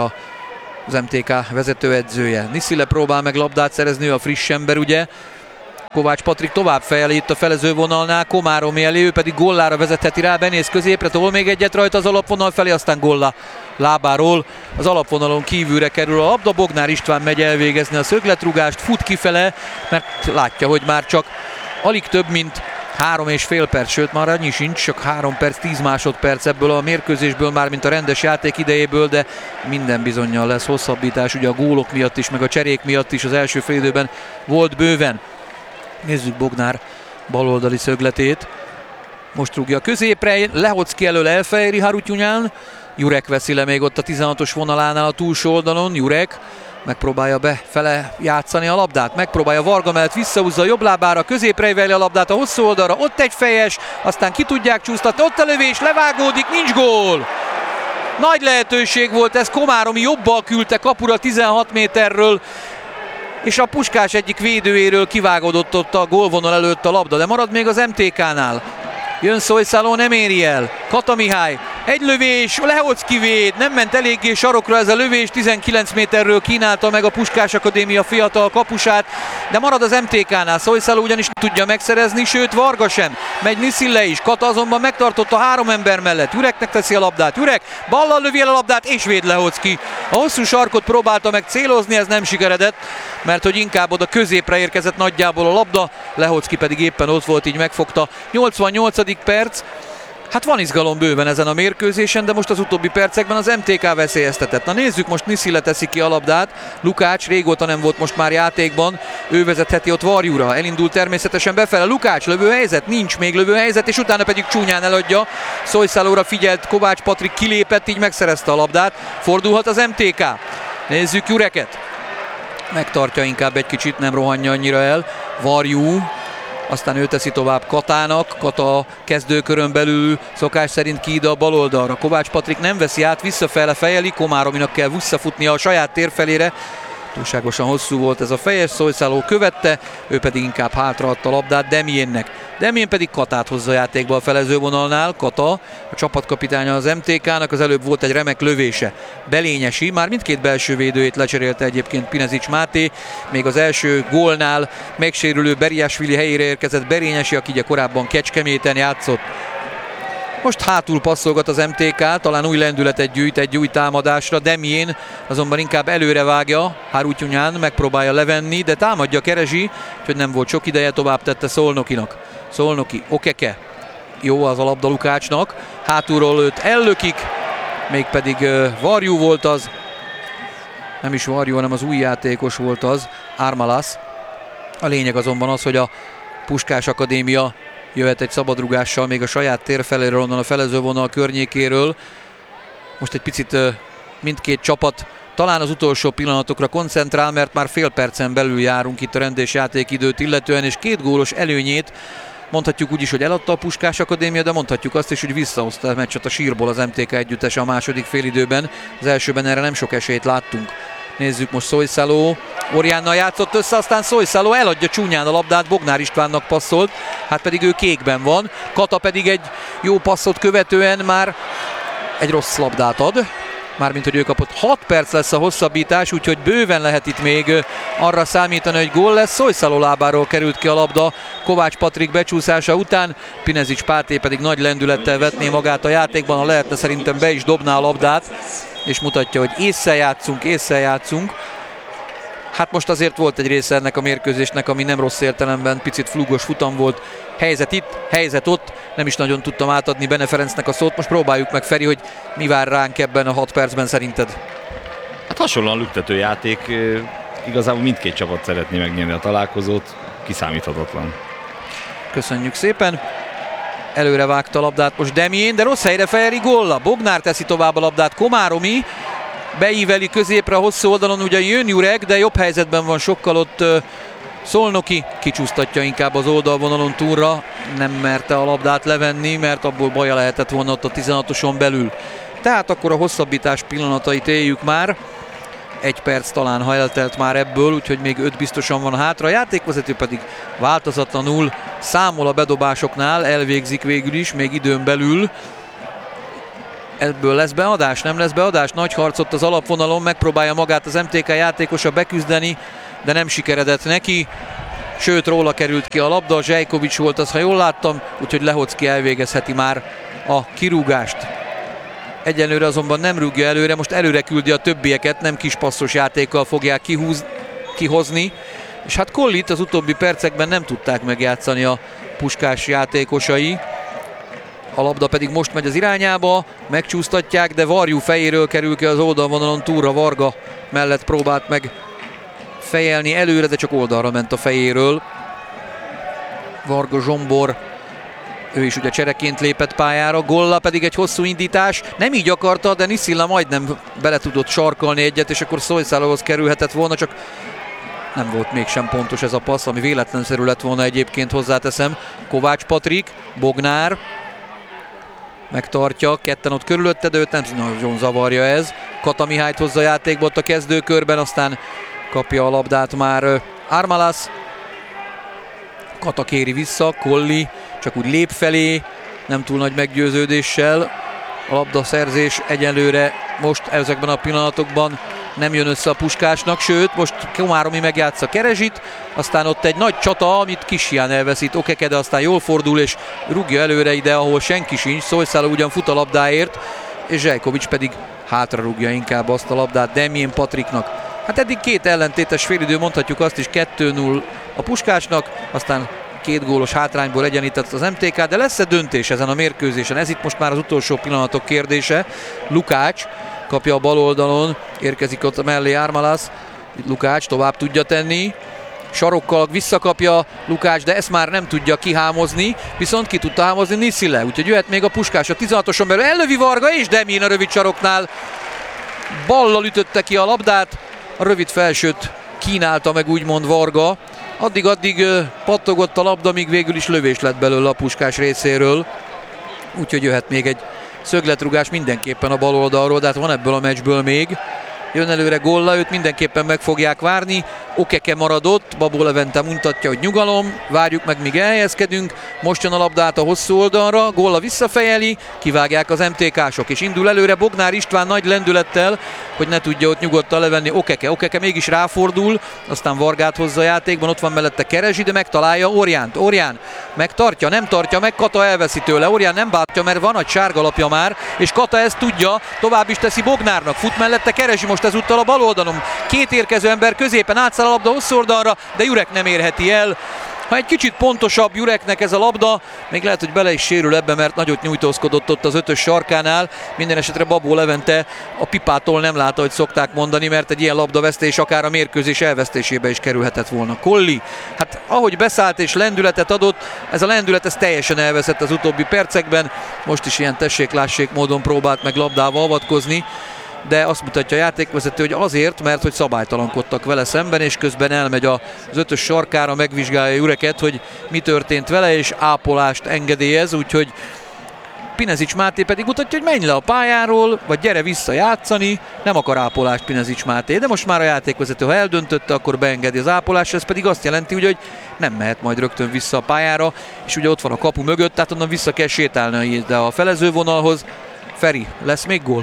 S1: az MTK vezetőedzője. Niszile próbál meg labdát szerezni, ő a friss ember, ugye. Kovács Patrik tovább fejeli itt a felezővonalnál, Komáromi elé, ő pedig Gollára vezetheti rá, benéz középre, tol még egyet rajta az alapvonal felé, aztán Golla lábáról az alapvonalon kívülre kerül a labda. Bognár István megy elvégezni a szögletrúgást, fut kifele, mert látja, hogy már csak alig több, mint 3,5 perc, sőt már annyi sincs, csak 3 perc, 10 másodperc ebből a mérkőzésből, már mint a rendes játék idejéből, de minden bizonnyal lesz hosszabbítás, ugye a gólok miatt is, meg a cserék miatt is az első félidőben volt bőven. Nézzük Bognár baloldali szögletét. Most rúgja középre, Lehocki elől elfejeri Harutyunyán. Jurek veszi le még ott a 16-os vonalánál a túlsó oldalon. Jurek megpróbálja befele játszani a labdát, megpróbálja Varga mellett, visszahúzza a jobb lábára, középre veli a labdát a hosszú oldalra, ott egy fejes, aztán ki tudják csúsztatni, ott a lövés, levágódik, nincs gól! Nagy lehetőség volt ez, Komáromi jobbal küldte kapura 16 méterről, és a Puskás egyik védőjéről kivágódott ott a gólvonal előtt a labda, de marad még az MTK-nál. Jön Szojszáló, nem éri el. Kata Mihály, egy lövés, Lehocki véd, nem ment eléggé sarokra ez a lövés, 19 méterről kínálta meg a Puskás Akadémia fiatal kapusát, de marad az MTK-nál, Szojszáló ugyanis tudja megszerezni, sőt Varga sem, megy Niszille is, Kata azonban megtartotta 3 ember mellett, Jureknek teszi a labdát, Jurek ballal lövi el a labdát, és véd Lehocki. A hosszú sarkot próbálta meg célozni, ez nem sikeredett, mert hogy inkább oda középre érkezett nagyjából a labda, Lehocki pedig éppen ott volt, így megfogta. 88. perc, hát van izgalom bőven ezen a mérkőzésen, de most az utóbbi percekben az MTK veszélyeztetett. Na nézzük, most Niszile teszi ki a labdát, Lukács régóta nem volt most már játékban, ő vezetheti ott Varjúra, elindul természetesen befele, Lukács lövőhelyzet, nincs még lövőhelyzet, és utána pedig csúnyán eladja, Szojszálóra figyelt Kovács Patrik, kilépett, így megszerezte a labdát, fordulhat az MTK. Nézzük Jureket, megtartja inkább egy kicsit, nem rohanja annyira el, Varjú, aztán ő teszi tovább Katának, Kata kezdőkörön belül szokás szerint kiíd a bal oldalra. Kovács Patrik nem veszi át, visszafele fejeli, Komárominak kell visszafutnia a saját tér felére. Túlságosan hosszú volt ez a fejes, Szojszáló követte, ő pedig inkább hátraadta a labdát Demiénnek. Demien pedig Katát hozza játékba a felezővonalnál. Kata, a csapatkapitánya az MTK-nak, az előbb volt egy remek lövése. Belényesi, már mindkét belső védőjét lecserélte egyébként Pinezics Máté, még az első gólnál megsérülő Beriásvili helyére érkezett Berényesi, aki ugye korábban Kecskeméten játszott. Most hátul passzolgat az MTK, talán új lendületet gyűjt egy új támadásra, Demien azonban inkább előre vágja, Harutyunyán megpróbálja levenni, de támadja Kerezsi, úgyhogy nem volt sok ideje, tovább tette Szolnokinak. Szolnoki, Okeke, jó az a labda Lukácsnak, hátulról őt ellökik, mégpedig Varjú volt az, nem is Varjú, hanem az új játékos volt az, Armalas. A lényeg azonban az, hogy a Puskás Akadémia jöhet egy szabadrugással még a saját tér feléről, onnan a felezővonal környékéről. Most egy picit mindkét csapat talán az utolsó pillanatokra koncentrál, mert már fél percen belül járunk itt a rendes játékidőt illetően, és 2 gólos előnyét mondhatjuk úgy is, hogy eladta a Puskás Akadémia, de mondhatjuk azt is, hogy visszahozta a meccset a sírból az MTK együttese a második félidőben. Az elsőben erre nem sok esélyt láttunk. Nézzük most Szojszáló, Orjánnal játszott össze, aztán Szojszáló eladja csúnyán a labdát, Bognár Istvánnak passzolt, hát pedig ő kékben van, Kata pedig egy jó passzot követően már egy rossz labdát ad, mármint hogy ő kapott. 6 perc lesz a hosszabbítás, úgyhogy bőven lehet itt még arra számítani, hogy gól lesz. Szojszáló lábáról került ki a labda Kovács Patrik becsúszása után, Pinezics Máté pedig nagy lendülettel vetné magát a játékban, ha lehetne szerintem be is dobná a labdát, és mutatja, hogy ésszel játszunk. Hát most azért volt egy része ennek a mérkőzésnek, ami nem rossz értelemben, picit flúgos futam volt. Helyzet itt, helyzet ott, nem is nagyon tudtam átadni Bene Ferencnek a szót. Most próbáljuk meg, Feri, hogy mi vár ránk ebben a 6 percben szerinted?
S2: Hát hasonlóan lüktető játék, igazából mindkét csapat szeretné megnyerni a találkozót, kiszámíthatatlan.
S1: Köszönjük szépen. Előre vágta a labdát most Demien, de rossz helyre fejeli, Golla. Bognár teszi tovább a labdát, Komáromi beíveli középre a hosszú oldalon, ugye jön Jurek, de jobb helyzetben van sokkal ott Szolnoki, kicsúsztatja inkább az oldalvonalon túlra, nem merte a labdát levenni, mert abból baja lehetett volna ott a 16-oson belül. Tehát akkor a hosszabbítás pillanatait éljük már. 1 perc talán, ha eltelt már ebből, úgyhogy még 5 biztosan van hátra. A játékvezető pedig változatlanul számol a bedobásoknál, elvégzik végül is, még időn belül. Ebből lesz beadás, nem lesz beadás? Nagy harcot az alapvonalon, megpróbálja magát az MTK játékosa beküzdeni, de nem sikeredett neki. Sőt, róla került ki a labda, Zsejkovics volt az, ha jól láttam, úgyhogy Lehocki elvégezheti már a kirúgást. Egyenlőre azonban nem rúgja előre, most előre küldi a többieket, nem kis passzos játékkal fogják kihozni. És hát Collit az utóbbi percekben nem tudták megjátszani a Puskás játékosai. A labda pedig most megy az irányába, megcsúsztatják, de Varjú fejéről kerül ki az oldalvonalon, túlra Varga mellett próbált meg fejelni előre, de csak oldalra ment a fejéről. Varga Zsombor, ő is ugye csereként lépett pályára, Golla pedig egy hosszú indítás, nem így akarta, de Niszilla majdnem bele tudott sarkalni egyet, és akkor Szojszálahoz kerülhetett volna, csak nem volt mégsem pontos ez a passz, ami véletlenszerű lett volna egyébként, hozzáteszem. Kovács Patrik, Bognár megtartja, ketten ott körülötte, de őt nem nagyon zavarja ez. Kata Mihályt hozza játékba ott a kezdőkörben, aztán kapja a labdát már Armalas. Kata kéri vissza, Colli csak úgy lép felé, nem túl nagy meggyőződéssel. A labdaszerzés egyelőre most ezekben a pillanatokban nem jön össze a Puskásnak, sőt, most Komáromi megjátsza Kerezsit, aztán ott egy nagy csata, amit Kisián elveszít Okeke, de aztán jól fordul és rúgja előre ide, ahol senki sincs. Szojszála ugyan fut a labdáért, és Zsejkovics pedig hátra rúgja inkább azt a labdát Demjén Patriknak. Hát eddig 2 ellentétes félidő, mondhatjuk azt is, 2-0 a Puskásnak, aztán 2 gólos hátrányból egyenlített az MTK, de lesz-e döntés ezen a mérkőzésen? Ez itt most már az utolsó pillanatok kérdése. Lukács kapja a bal oldalon, érkezik ott mellé Armalas, Lukács tovább tudja tenni, sarokkal visszakapja Lukács, de ezt már nem tudja kihámozni, viszont ki tudta hámozni Niszile, úgyhogy jöhet még a Puskás a 16-oson belül, ellövi Varga és Demjén a rövid saroknál, ballal ütötte ki a labdát, a rövid felsőt kínálta meg úgymond Varga, addig pattogott a labda, míg végül is lövés lett belőle a Puskás részéről, úgyhogy jöhet még egy szögletrugás mindenképpen a bal oldalról, de hát van ebből a meccsből még. Jön előre Golla, őt mindenképpen meg fogják várni. Okeke maradott, Babó Levente mutatja, hogy nyugalom, várjuk meg, míg elhelyezkedünk. Most jön a labdát a hosszú oldalra, Golla visszafejeli, kivágják az MTK-sok, és indul előre Bognár István nagy lendülettel, hogy ne tudja ott nyugodtan levenni Okeke. Okeke mégis ráfordul, aztán Vargát hozza a játékban, ott van mellette Kerezsi, de megtalálja Orjánt. Orján megtartja, nem tartja meg, Kata elveszi tőle. Orján nem bántja, mert van egy sárga lapja már, és Kata ezt tudja, tovább is teszi Bognárnak. Fut mellette Kerezsi most ezúttal a bal oldalon. 2 érkező ember középen átszáll a labda hosszú oldalra, de Jurek nem érheti el. Ha egy kicsit pontosabb Jureknek ez a labda, még lehet, hogy bele is sérül ebbe, mert nagyot nyújtózkodott ott az 5-ös sarkánál. Minden esetre Babó Levente a pipától nem látta, hogy szokták mondani, mert egy ilyen labdavesztés akár a mérkőzés elvesztésébe is kerülhetett volna. Colli, hát ahogy beszállt és lendületet adott, ez a lendület ez teljesen elveszett az utóbbi percekben. Most is ilyen tessék-lássék módon próbált meg labdával avatkozni, de azt mutatja a játékvezető, hogy azért, mert hogy szabálytalankodtak vele szemben, és közben elmegy az 5-ös sarkára, megvizsgálja Jureket, hogy mi történt vele, és ápolást engedélyez, úgyhogy Pinezics Máté pedig mutatja, hogy menj le a pályáról, vagy gyere vissza játszani, nem akar ápolást Pinezics Máté, de most már a játékvezető, ha eldöntötte, akkor beengedi az ápolást, ez pedig azt jelenti, hogy nem mehet majd rögtön vissza a pályára, és ugye ott van a kapu mögött, tehát onnan vissza kell sétálni ide a felezővonalhoz. Feri, lesz még gól?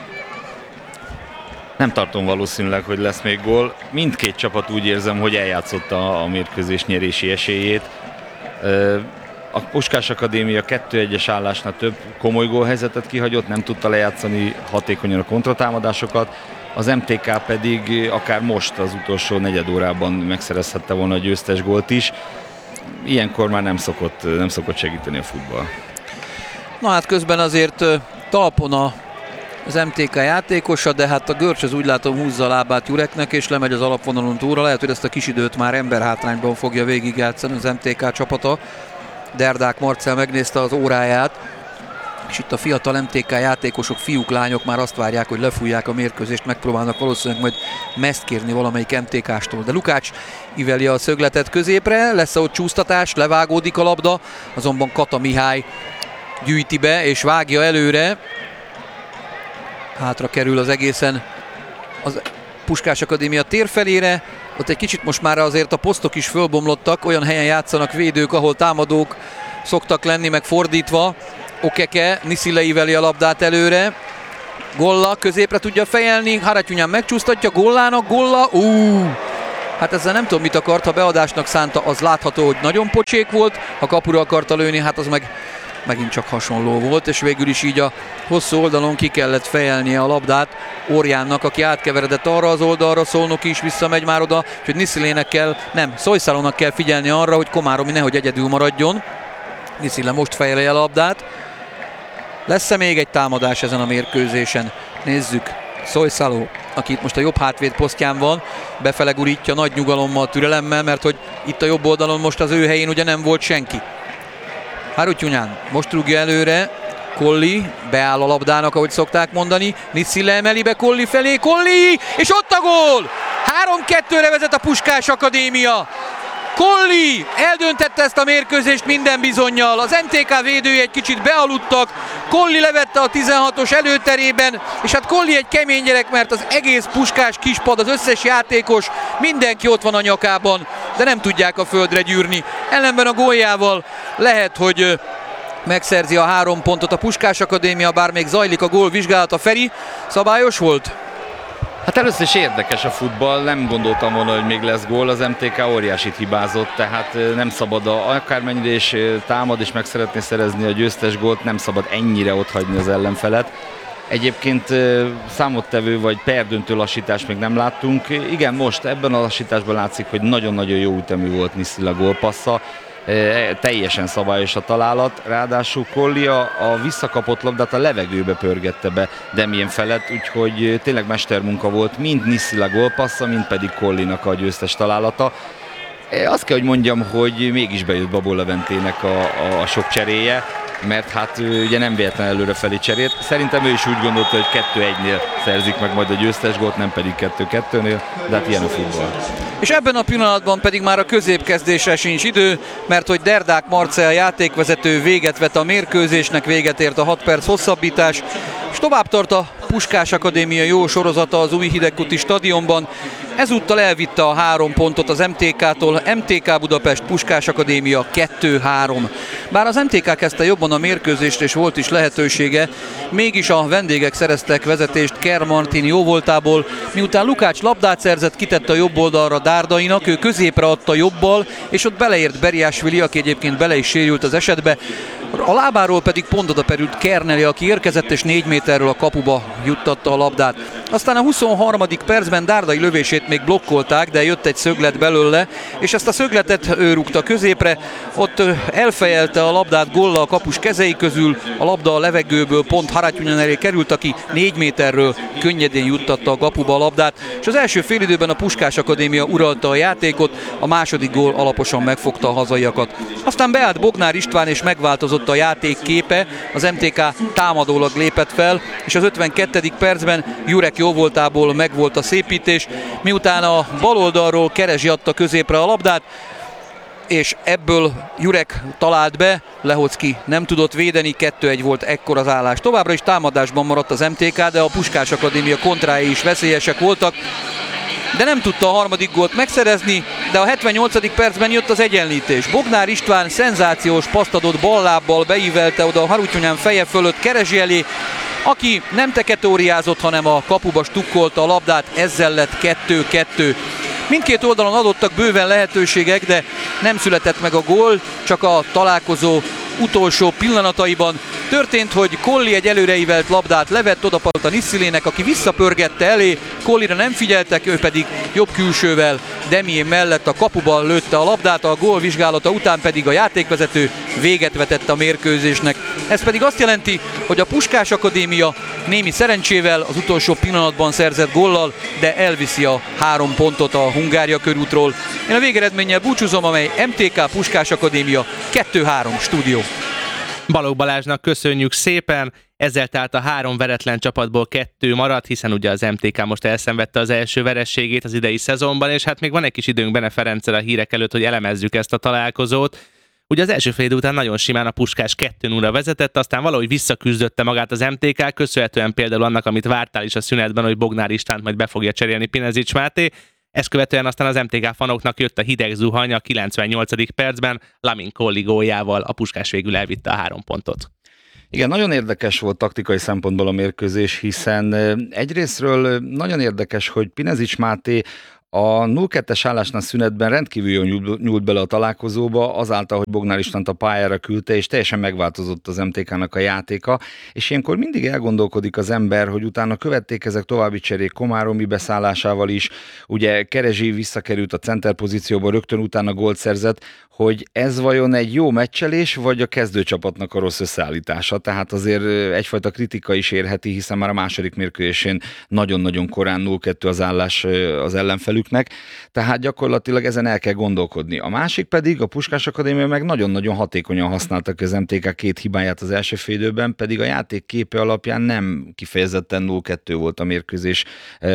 S2: Nem tartom valószínűleg, hogy lesz még gól. Mindkét csapat úgy érzem, hogy eljátszotta a mérkőzés nyerési esélyét. A Puskás Akadémia 2-1-es állásnál több komoly gólhelyzetet kihagyott, nem tudta lejátszani hatékonyan a kontratámadásokat. Az MTK pedig akár most az utolsó negyedórában megszerezhette volna a győztes gólt is. Ilyenkor már nem szokott segíteni a futball.
S1: Na hát közben azért talpon az MTK játékosa, de hát a Görcs az úgy látom húzza a lábát Jureknek, és lemegy az alapvonalon túlra. Lehet, hogy ezt a kis időt már emberhátrányban fogja végigjátszani az MTK csapata. Derdák Marcell megnézte az óráját, és itt a fiatal MTK játékosok, fiúk, lányok már azt várják, hogy lefújják a mérkőzést, megpróbálnak valószínűleg majd meszt kérni valamelyik MTK-stól. De Lukács iveli a szögletet középre, lesz ott csúsztatás, levágódik a labda, azonban Kata Mihály gyűjti be és vágja előre. Hátra kerül az egészen az Puskás Akadémia térfelére, ott egy kicsit most már azért a posztok is fölbomlottak, olyan helyen játszanak védők, ahol támadók szoktak lenni, meg fordítva. Okeke, Niszilei veli a labdát előre, Golla középre tudja fejelni, Haratyunyán megcsúsztatja, Gollának, Golla, hát ezzel nem tudom mit akart, ha beadásnak szánta, az látható, hogy nagyon pocsék volt, ha kapura akarta lőni, hát az megint csak hasonló volt, és végül is így a hosszú oldalon ki kellett fejelnie a labdát Orjánnak, aki átkeveredett arra az oldalra, Szolnoki is visszamegy már oda, úgyhogy Niszilének kell, nem, Szojszalónak kell figyelni arra, hogy Komáromi nehogy egyedül maradjon. Niszile most fejeli a labdát. Lesz-e még egy támadás ezen a mérkőzésen? Nézzük. Szojszaló, aki itt most a jobb hátvéd posztján van, befele gurítja nagy nyugalommal, türelemmel, mert hogy itt a jobb oldalon most az ő helyén ugye nem volt senki. Haratyunyán most rúgja előre, Colli beáll a labdának, ahogy szokták mondani, Niszile emeli be Colli felé, Colli, és ott a gól! 3-2-re vezet a Puskás Akadémia. Colli eldöntette ezt a mérkőzést minden bizonnyal, az MTK védői egy kicsit bealudtak, Colli levette a 16-os előterében, és hát Colli egy kemény gyerek, mert az egész Puskás kispad, az összes játékos, mindenki ott van a nyakában, de nem tudják a földre gyűrni. Ellenben a góljával lehet, hogy megszerzi a 3 pontot a Puskás Akadémia, bár még zajlik a gól vizsgálata. Feri, szabályos volt?
S2: Hát először is érdekes a futball, nem gondoltam volna, hogy még lesz gól, az MTK óriásit hibázott, tehát nem szabad, akármennyire is támad és meg szeretné szerezni a győztes gólt, nem szabad ennyire otthagyni az ellenfelet. Egyébként számottevő vagy perdöntő lassítást még nem láttunk. Igen, most ebben a lassításban látszik, hogy nagyon-nagyon jó ütemű volt Niszila gólpassza. Teljesen szabályos a találat, ráadásul Colli a visszakapott labdát a levegőbe pörgette be Demjén felett, úgyhogy tényleg mestermunka volt, mind Niszila gólpassza, mind pedig Collinak a győztes találata. Azt kell, hogy mondjam, hogy mégis bejött Babó Leventének a sok cseréje, mert hát ugye nem véletlen előrefelé cserélt. Szerintem ő is úgy gondolta, hogy 2-1-nél szerzik meg majd a győztes gólt, nem pedig 2-2-nél, de hát ilyen a futball.
S1: És ebben a pillanatban pedig már a középkezdésre sincs idő, mert hogy Derdák Marcell játékvezető véget vet a mérkőzésnek, véget ért a 6 perc hosszabbítás, és tovább tart a Puskás Akadémia jó sorozata az új Hidegkuti stadionban. Ezúttal elvitte a 3 pontot az MTK-tól, MTK Budapest, Puskás Akadémia 2-3. Bár az MTK kezdte jobban a mérkőzést és volt is lehetősége, mégis a vendégek szereztek vezetést Kerr Martin jóvoltából, miután Lukács labdát szerzett, kitette a jobb oldalra Dárdainak, ő középre adta jobbal, és ott beleért Beriásvili, aki egyébként bele is sérült az esetbe. A lábáról pedig pont oda perült Kerneli, aki érkezett és 4 méterről a kapuba juttatta a labdát. Aztán a 23. percben Dárdai lövését még blokkolták, de jött egy szöglet belőle, és ezt a szögletet ő rúgta középre, ott elfejelte a labdát Golla a kapus kezei közül, a labda a levegőből pont Haratyunyán elé került, aki 4 méterről könnyedén juttatta a kapuba a labdát, és az első félidőben a Puskás Akadémia uralta a játékot, a második gól alaposan megfogta a hazaiakat. Aztán beállt Bognár István és megváltozott a játék képe, az MTK támadólag lépett fel, és az 52. percben Jurek jóvoltából megvolt a szépítés, miután a bal oldalról Kerezsi adta középre a labdát, és ebből Jurek talált be, Lehocki nem tudott védeni, 2-1 volt ekkor az állás. Továbbra is támadásban maradt az MTK, de a Puskás Akadémia kontrái is veszélyesek voltak, de nem tudta a harmadik gólt megszerezni, de a 78. percben jött az egyenlítés. Bognár István szenzációs paszt adott ballábbal, beívelte oda a Haratyunyán feje fölött Kerezsi elé, aki nem teketóriázott, hanem a kapuba stukkolta a labdát, ezzel lett 2-2. Mindkét oldalon adottak bőven lehetőségek, de nem született meg a gól, csak a találkozó utolsó pillanataiban történt, hogy Colli egy előreívelt labdát levett, odapalt a Nissilének, aki visszapörgette elé, Collira nem figyeltek, ő pedig jobb külsővel Demjén mellett a kapuba lőtte a labdát, a gól vizsgálata után pedig a játékvezető véget vetett a mérkőzésnek. Ez pedig azt jelenti, hogy a Puskás Akadémia némi szerencsével az utolsó pillanatban szerzett góllal, de elviszi a 3 pontot a Hungária körútról. Én a végeredménnyel búcsúzom, amely MTK Puskás Akadémia 2-3 stúdió.
S3: Balogh Balázsnak köszönjük szépen, ezzel tehát a 3 veretlen csapatból 2 maradt, hiszen ugye az MTK most elszenvedte az első vereségét az idei szezonban, és hát még van egy kis időnk Bene Ferenccel a hírek előtt, hogy elemezzük ezt a találkozót. Ugye az első fél idő után nagyon simán a Puskás 2-0-ra vezetett, aztán valahogy visszaküzdötte magát az MTK, köszönhetően például annak, amit vártál is a szünetben, hogy Bognár Istvánt majd be fogja cserélni Pinezics Máté. Ezt követően aztán az MTK fanoknak jött a hideg zuhany a 98. percben, Lamin Colli góljával a Puskás végül elvitte a 3 pontot.
S2: Igen, nagyon érdekes volt taktikai szempontból a mérkőzés, hiszen egyrésztről nagyon érdekes, hogy Pinezics Máté a 0-2-es állásnál szünetben rendkívül jól nyúlt bele a találkozóba, azáltal, hogy Bognár Istvánt a pályára küldte, és teljesen megváltozott az MTK-nak a játéka, és ilyenkor mindig elgondolkodik az ember, hogy utána követték ezek további cserék Komáromi beszállásával is, ugye Kerezsi visszakerült a center pozícióba, rögtön utána gólt szerzett, hogy ez vajon egy jó meccselés, vagy a kezdőcsapatnak a rossz összeállítása. Tehát azért egyfajta kritika is érheti, hiszen már a második mérkőzésén nagyon-nagyon korán 0-2 az állás az ellenfelüknek, tehát gyakorlatilag ezen el kell gondolkodni. A másik pedig, a Puskás Akadémia meg nagyon-nagyon hatékonyan használtak az MTK 2 hibáját az első fél időben, pedig a játék képe alapján nem kifejezetten 0-2 volt a mérkőzés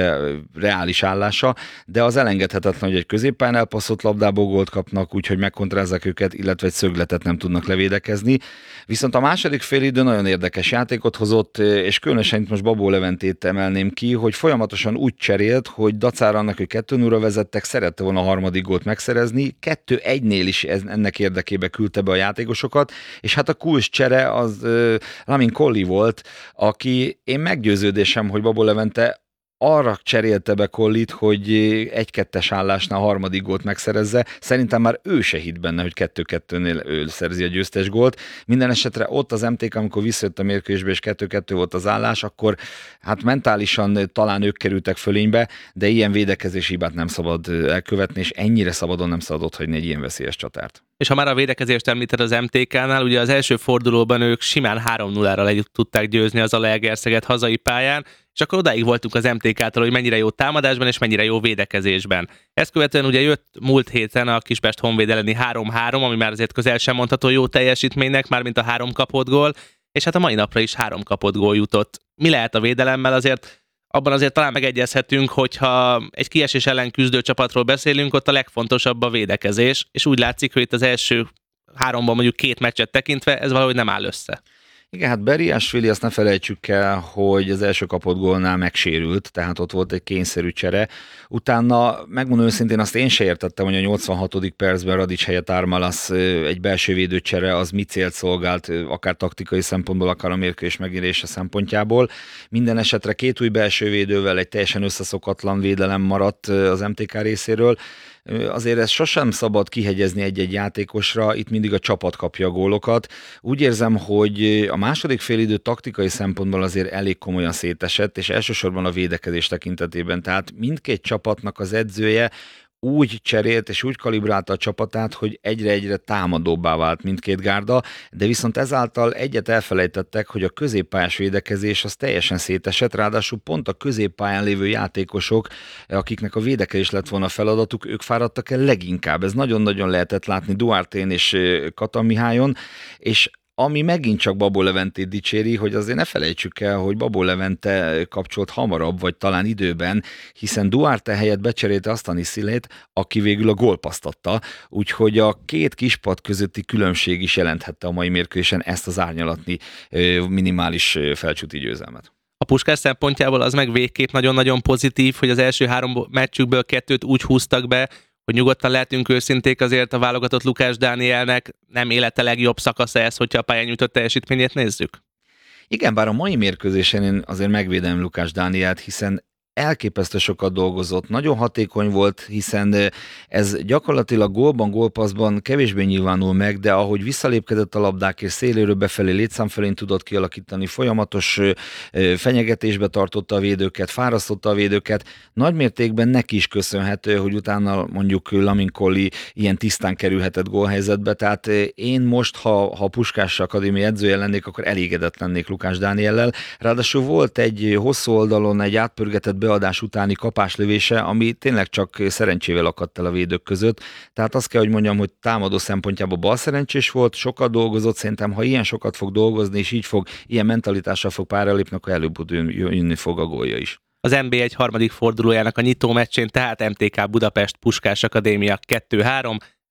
S2: reális állása, de az elengedhetetlen, hogy egy középpályán elpasszott labdából gólt kapnak, úgyhogy megkontrázzák őket, illetve egy szögletet nem tudnak levédekezni. Viszont a második félidő nagyon érdekes játékot hozott, és különösen itt most Babó Leventét emelném ki, hogy folyamatosan úgy cserélt, hogy dacára annak, hogy 2-0-ra vezettek, szerette volna a harmadik gólt megszerezni, 2-1-nél is ennek érdekébe küldte be a játékosokat, és hát a kulcs csere az Lamin Colli volt, aki én meggyőződésem, hogy Babó Levente arra cserélte be Collit, hogy 1-2-es állásnál a harmadik gólt megszerezze. Szerintem már ő se hitt benne, hogy 2-2-nél ő szerzi a győztes gólt. Minden esetre ott az MTK, amikor visszajött a mérkőzésbe, és 2-2 volt az állás, akkor hát mentálisan talán ők kerültek fölénybe, de ilyen védekezési hibát nem szabad elkövetni, és ennyire szabadon nem szabad otthagyni egy ilyen veszélyes csatárt.
S3: És ha már a védekezést említed az MTK-nál, ugye az első fordulóban ők simán 3-0-ra le tudták győzni az Zalaegerszeget hazai pályán, és akkor odáig voltunk az MTK-tól, hogy mennyire jó támadásban és mennyire jó védekezésben. Ezt követően ugye jött múlt héten a Kispest Honvéd elleni 3-3, ami már azért közel sem mondható jó teljesítménynek, mármint a 3 kapott gól, és hát a mai napra is 3 kapott gól jutott. Mi lehet a védelemmel azért? Abban azért talán megegyezhetünk, hogyha egy kiesés ellen küzdő csapatról beszélünk, ott a legfontosabb a védekezés, és úgy látszik, hogy itt az első 3-ban mondjuk 2 meccset tekintve ez valahogy nem áll össze.
S2: Igen, hát Beriásvili, azt ne felejtsük el, hogy az első kapott gólnál megsérült, tehát ott volt egy kényszerű csere. Utána, megmondom őszintén, azt én se értettem, hogy a 86. percben Radics helyett Armalas egy belső védőcsere az mi célt szolgált, akár taktikai szempontból, akár a mérkőzés megérése szempontjából. Minden esetre 2 új belső védővel egy teljesen összeszokatlan védelem maradt az MTK részéről. Azért ezt sosem szabad kihegyezni egy-egy játékosra, itt mindig a csapat kapja a gólokat. Úgy érzem, hogy a második félidő taktikai szempontból azért elég komolyan szétesett, és elsősorban a védekezés tekintetében. Tehát mindkét csapatnak az edzője úgy cserélt és úgy kalibrálta a csapatát, hogy egyre-egyre támadóbbá vált mindkét gárda, de viszont ezáltal egyet elfelejtettek, hogy a középpályás védekezés az teljesen szétesett, ráadásul pont a középpályán lévő játékosok, akiknek a védekezés lett volna a feladatuk, ők fáradtak el leginkább. Ez nagyon-nagyon lehetett látni Duártén és Kata Mihályon, és ami megint csak Babó Leventét dicséri, hogy azért ne felejtsük el, hogy Babó Levente kapcsolt hamarabb, vagy talán időben, hiszen Duarte helyett becserélte azt a Niszilét, aki végül a gólpaszt adta, úgyhogy a 2 kispad közötti különbség is jelenthette a mai mérkőzésen ezt az árnyalatni minimális felcsúti győzelmet.
S3: A Puskás szempontjából az meg végképp nagyon-nagyon pozitív, hogy az első 3 meccsükből 2-t úgy húztak be, hogy nyugodtan lehetünk őszinték, azért a válogatott Lukács Dánielnek nem élete legjobb szakasza ez, hogyha a pályán nyújtott teljesítményét nézzük?
S2: Igen, bár a mai mérkőzésen én azért megvédem Lukács Dánielt, hiszen elképesztő sokat dolgozott, nagyon hatékony volt, hiszen ez gyakorlatilag gólban, gólpasszban kevésbé nyilvánul meg, de ahogy visszalépkedett a labdák és széléről befelé létszám felén tudott kialakítani, folyamatos fenyegetésbe tartotta a védőket, fárasztotta a védőket, nagymértékben neki is köszönhető, hogy utána mondjuk Lamin Colli ilyen tisztán kerülhetett gólhelyzetbe, tehát én most, ha Puskás Akadémia edzője lennék, akkor elégedett lennék Lukács Dániellel. Ráadásul volt egy hosszú oldalon egy átpörgetett beadás utáni kapáslövése, ami tényleg csak szerencsével akadt el a védők között. Tehát azt kell, hogy mondjam, hogy támadó szempontjából balszerencsés volt, sokat dolgozott, szerintem ha ilyen sokat fog dolgozni, és így ilyen mentalitással fog pályára lépni, akkor előbb jönni fog a gólja is.
S3: Az NB1 harmadik fordulójának a nyitó meccsén tehát MTK Budapest Puskás Akadémia 2-3,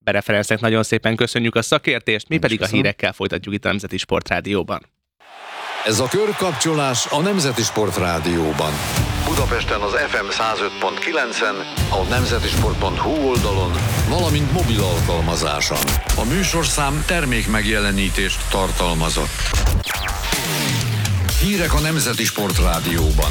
S3: Pereferensznek nagyon szépen köszönjük a szakértést, mi pedig
S2: köszönöm.
S3: a hírekkel folytatjuk itt a Nemzeti Sportrádióban.
S4: Ez a körkapcsolás a Nemzeti Sportrádióban. Budapesten az FM 105.9-en, a nemzetisport.hu oldalon, valamint mobil alkalmazáson. A műsorszám termék megjelenítést tartalmazott. Hírek a Nemzeti Sportrádióban.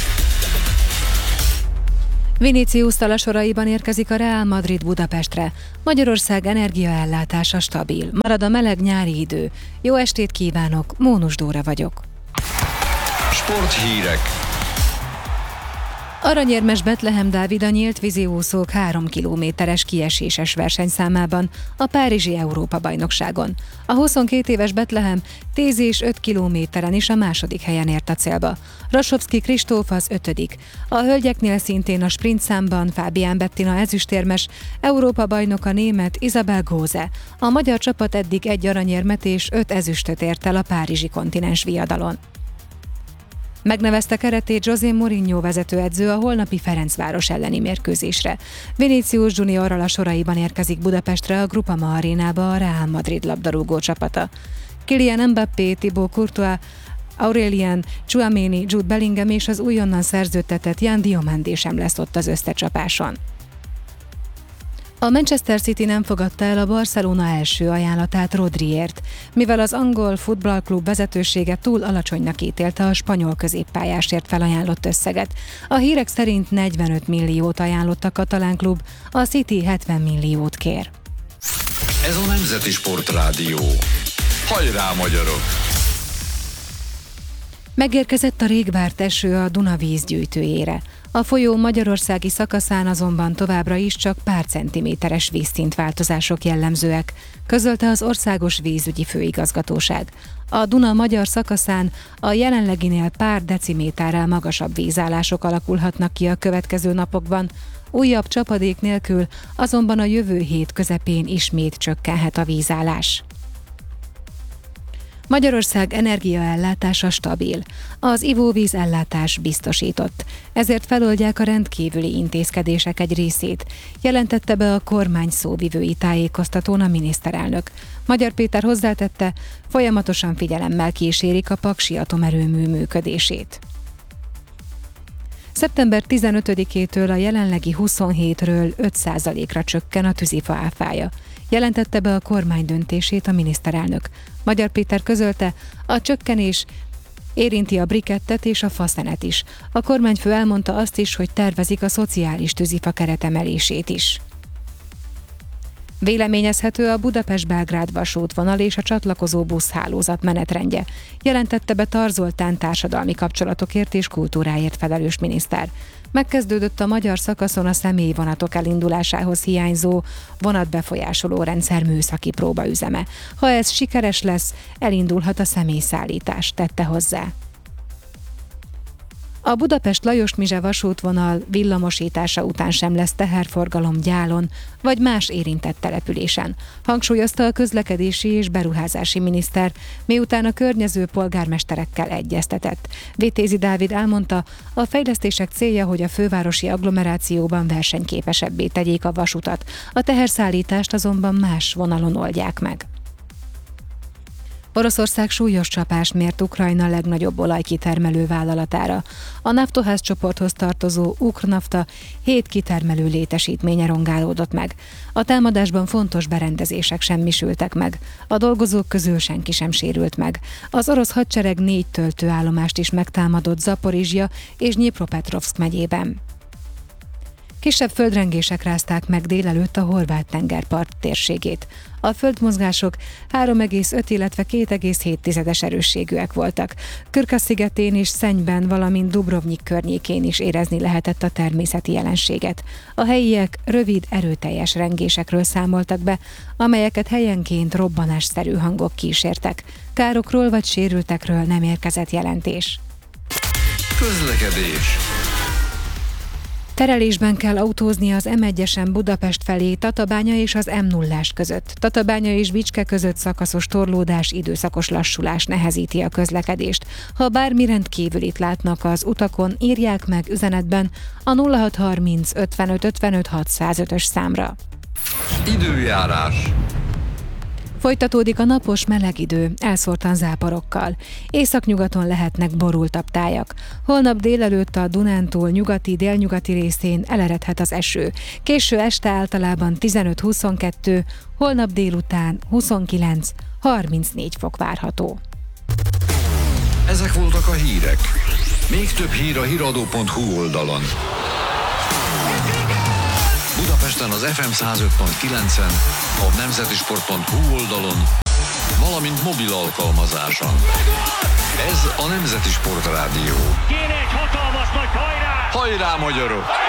S5: Vinicius Tala soraiban érkezik a Real Madrid Budapestre. Magyarország energiaellátása stabil. Marad a meleg nyári idő. Jó estét kívánok, Mónus Dóra vagyok.
S4: Sporthírek.
S5: Aranyérmes Betlehem Dávid a nyílt víziúszók 3 kilométeres kieséses versenyszámában a Párizsi Európa-bajnokságon. A 22 éves Betlehem 10 és 5 kilométeren is a második helyen ért a célba. Rasovszky Kristóf az 5. A hölgyeknél szintén a sprintszámban Fábián Bettina ezüstérmes, Európa-bajnok a német Isabel Góze. A magyar csapat eddig 1 aranyérmet és 5 ezüstöt ért el a párizsi kontinens viadalon. Megnevezte keretét José Mourinho vezetőedző a holnapi Ferencváros elleni mérkőzésre. Vinicius Juniorral a soraiban érkezik Budapestre a Groupama arénába a Real Madrid labdarúgó csapata. Kylian Mbappé, Thibaut Courtois, Aurélien Tchouaméni, Jude Bellingham és az újonnan szerződtetett Jan Diomandé sem lesz ott az összecsapáson. A Manchester City nem fogadta el a Barcelona első ajánlatát Rodriért, mivel az angol futballklub vezetősége túl alacsonynak ítélte a spanyol középpályásért felajánlott összeget. A hírek szerint 45 milliót ajánlott a katalán klub, a City 70 milliót kér.
S4: Ez a Nemzeti Sportrádió. Hajrá, magyarok!
S5: Megérkezett a régvárt eső a Duna vízgyűjtőjére. A folyó magyarországi szakaszán azonban továbbra is csak pár centiméteres vízszintváltozások jellemzőek, közölte az Országos Vízügyi Főigazgatóság. A Duna magyar szakaszán a jelenleginél pár deciméterrel magasabb vízállások alakulhatnak ki a következő napokban. Újabb csapadék nélkül azonban a jövő hét közepén ismét csökkenhet a vízállás. Magyarország energiaellátása stabil. Az ivóvíz ellátás biztosított. Ezért feloldják a rendkívüli intézkedések egy részét, jelentette be a kormány szóvivői tájékoztatón a miniszterelnök. Magyar Péter hozzátette, folyamatosan figyelemmel kísérik a paksi atomerőmű működését. Szeptember 15-től a jelenlegi 27-ről 5%-ra csökken a tűzifa áfája. Jelentette be a kormány döntését a miniszterelnök. Magyar Péter közölte, a csökkenés érinti a brikettet és a faszenet is. A kormányfő elmondta azt is, hogy tervezik a szociális tűzifa keretemelését is. Véleményezhető a Budapest-Belgrád vasútvonal és a csatlakozó buszhálózat menetrendje, jelentette be Tar Zoltán társadalmi kapcsolatokért és kultúráért felelős miniszter. Megkezdődött a magyar szakaszon a személyvonatok elindulásához hiányzó vonatbefolyásoló rendszer műszaki próbaüzeme. Ha ez sikeres lesz, elindulhat a személyszállítás, tette hozzá. A Budapest-Lajos-Mizse vasútvonal villamosítása után sem lesz teherforgalom Gyálon vagy más érintett településen, hangsúlyozta a közlekedési és beruházási miniszter, miután a környező polgármesterekkel egyeztetett. Vitézi Dávid elmondta, a fejlesztések célja, hogy a fővárosi agglomerációban versenyképesebbé tegyék a vasutat, a teherszállítást azonban más vonalon oldják meg. Oroszország súlyos csapást mért Ukrajna legnagyobb olajkitermelő vállalatára. A Naftoház csoporthoz tartozó Ukr-Nafta 7 kitermelő létesítménye rongálódott meg. A támadásban fontos berendezések semmisültek meg. A dolgozók közül senki sem sérült meg. Az orosz hadsereg 4 töltőállomást is megtámadott Zaporizsja és Dnyipropetrovszk megyében. Kisebb földrengések rázták meg délelőtt a horvát tengerpart térségét. A földmozgások 3,5, illetve 2,7 erősségűek voltak. Krka-szigetén és Szennyben, valamint Dubrovnik környékén is érezni lehetett a természeti jelenséget. A helyiek rövid, erőteljes rengésekről számoltak be, amelyeket helyenként robbanásszerű hangok kísértek. Károkról vagy sérültekről nem érkezett jelentés.
S4: Közlekedés.
S5: Terelésben kell autózni az M1-esen Budapest felé Tatabánya és az M0-ás között. Tatabánya és Bicske között szakaszos torlódás, időszakos lassulás nehezíti a közlekedést. Ha bármi rendkívülit látnak az utakon, írják meg üzenetben a 0630 55 55 605-ös számra.
S4: Időjárás.
S5: Folytatódik a napos meleg idő, elszórtan záporokkal. Északnyugaton lehetnek borultabb tájak. Holnap délelőtt a Dunántúl nyugati, délnyugati részén eleredhet az eső. Késő este általában 15-22, holnap délután 29-34 fok várható.
S4: Ezek voltak a hírek. Még több hír a hiradó.hu oldalon. Budapesten az FM 105.9-en, a nemzetisport.hu oldalon, valamint mobil alkalmazáson. Ez a Nemzeti Sport Rádió.
S6: Kéne egy hatalmas nagy hajrá!
S4: Hajrá, magyarok!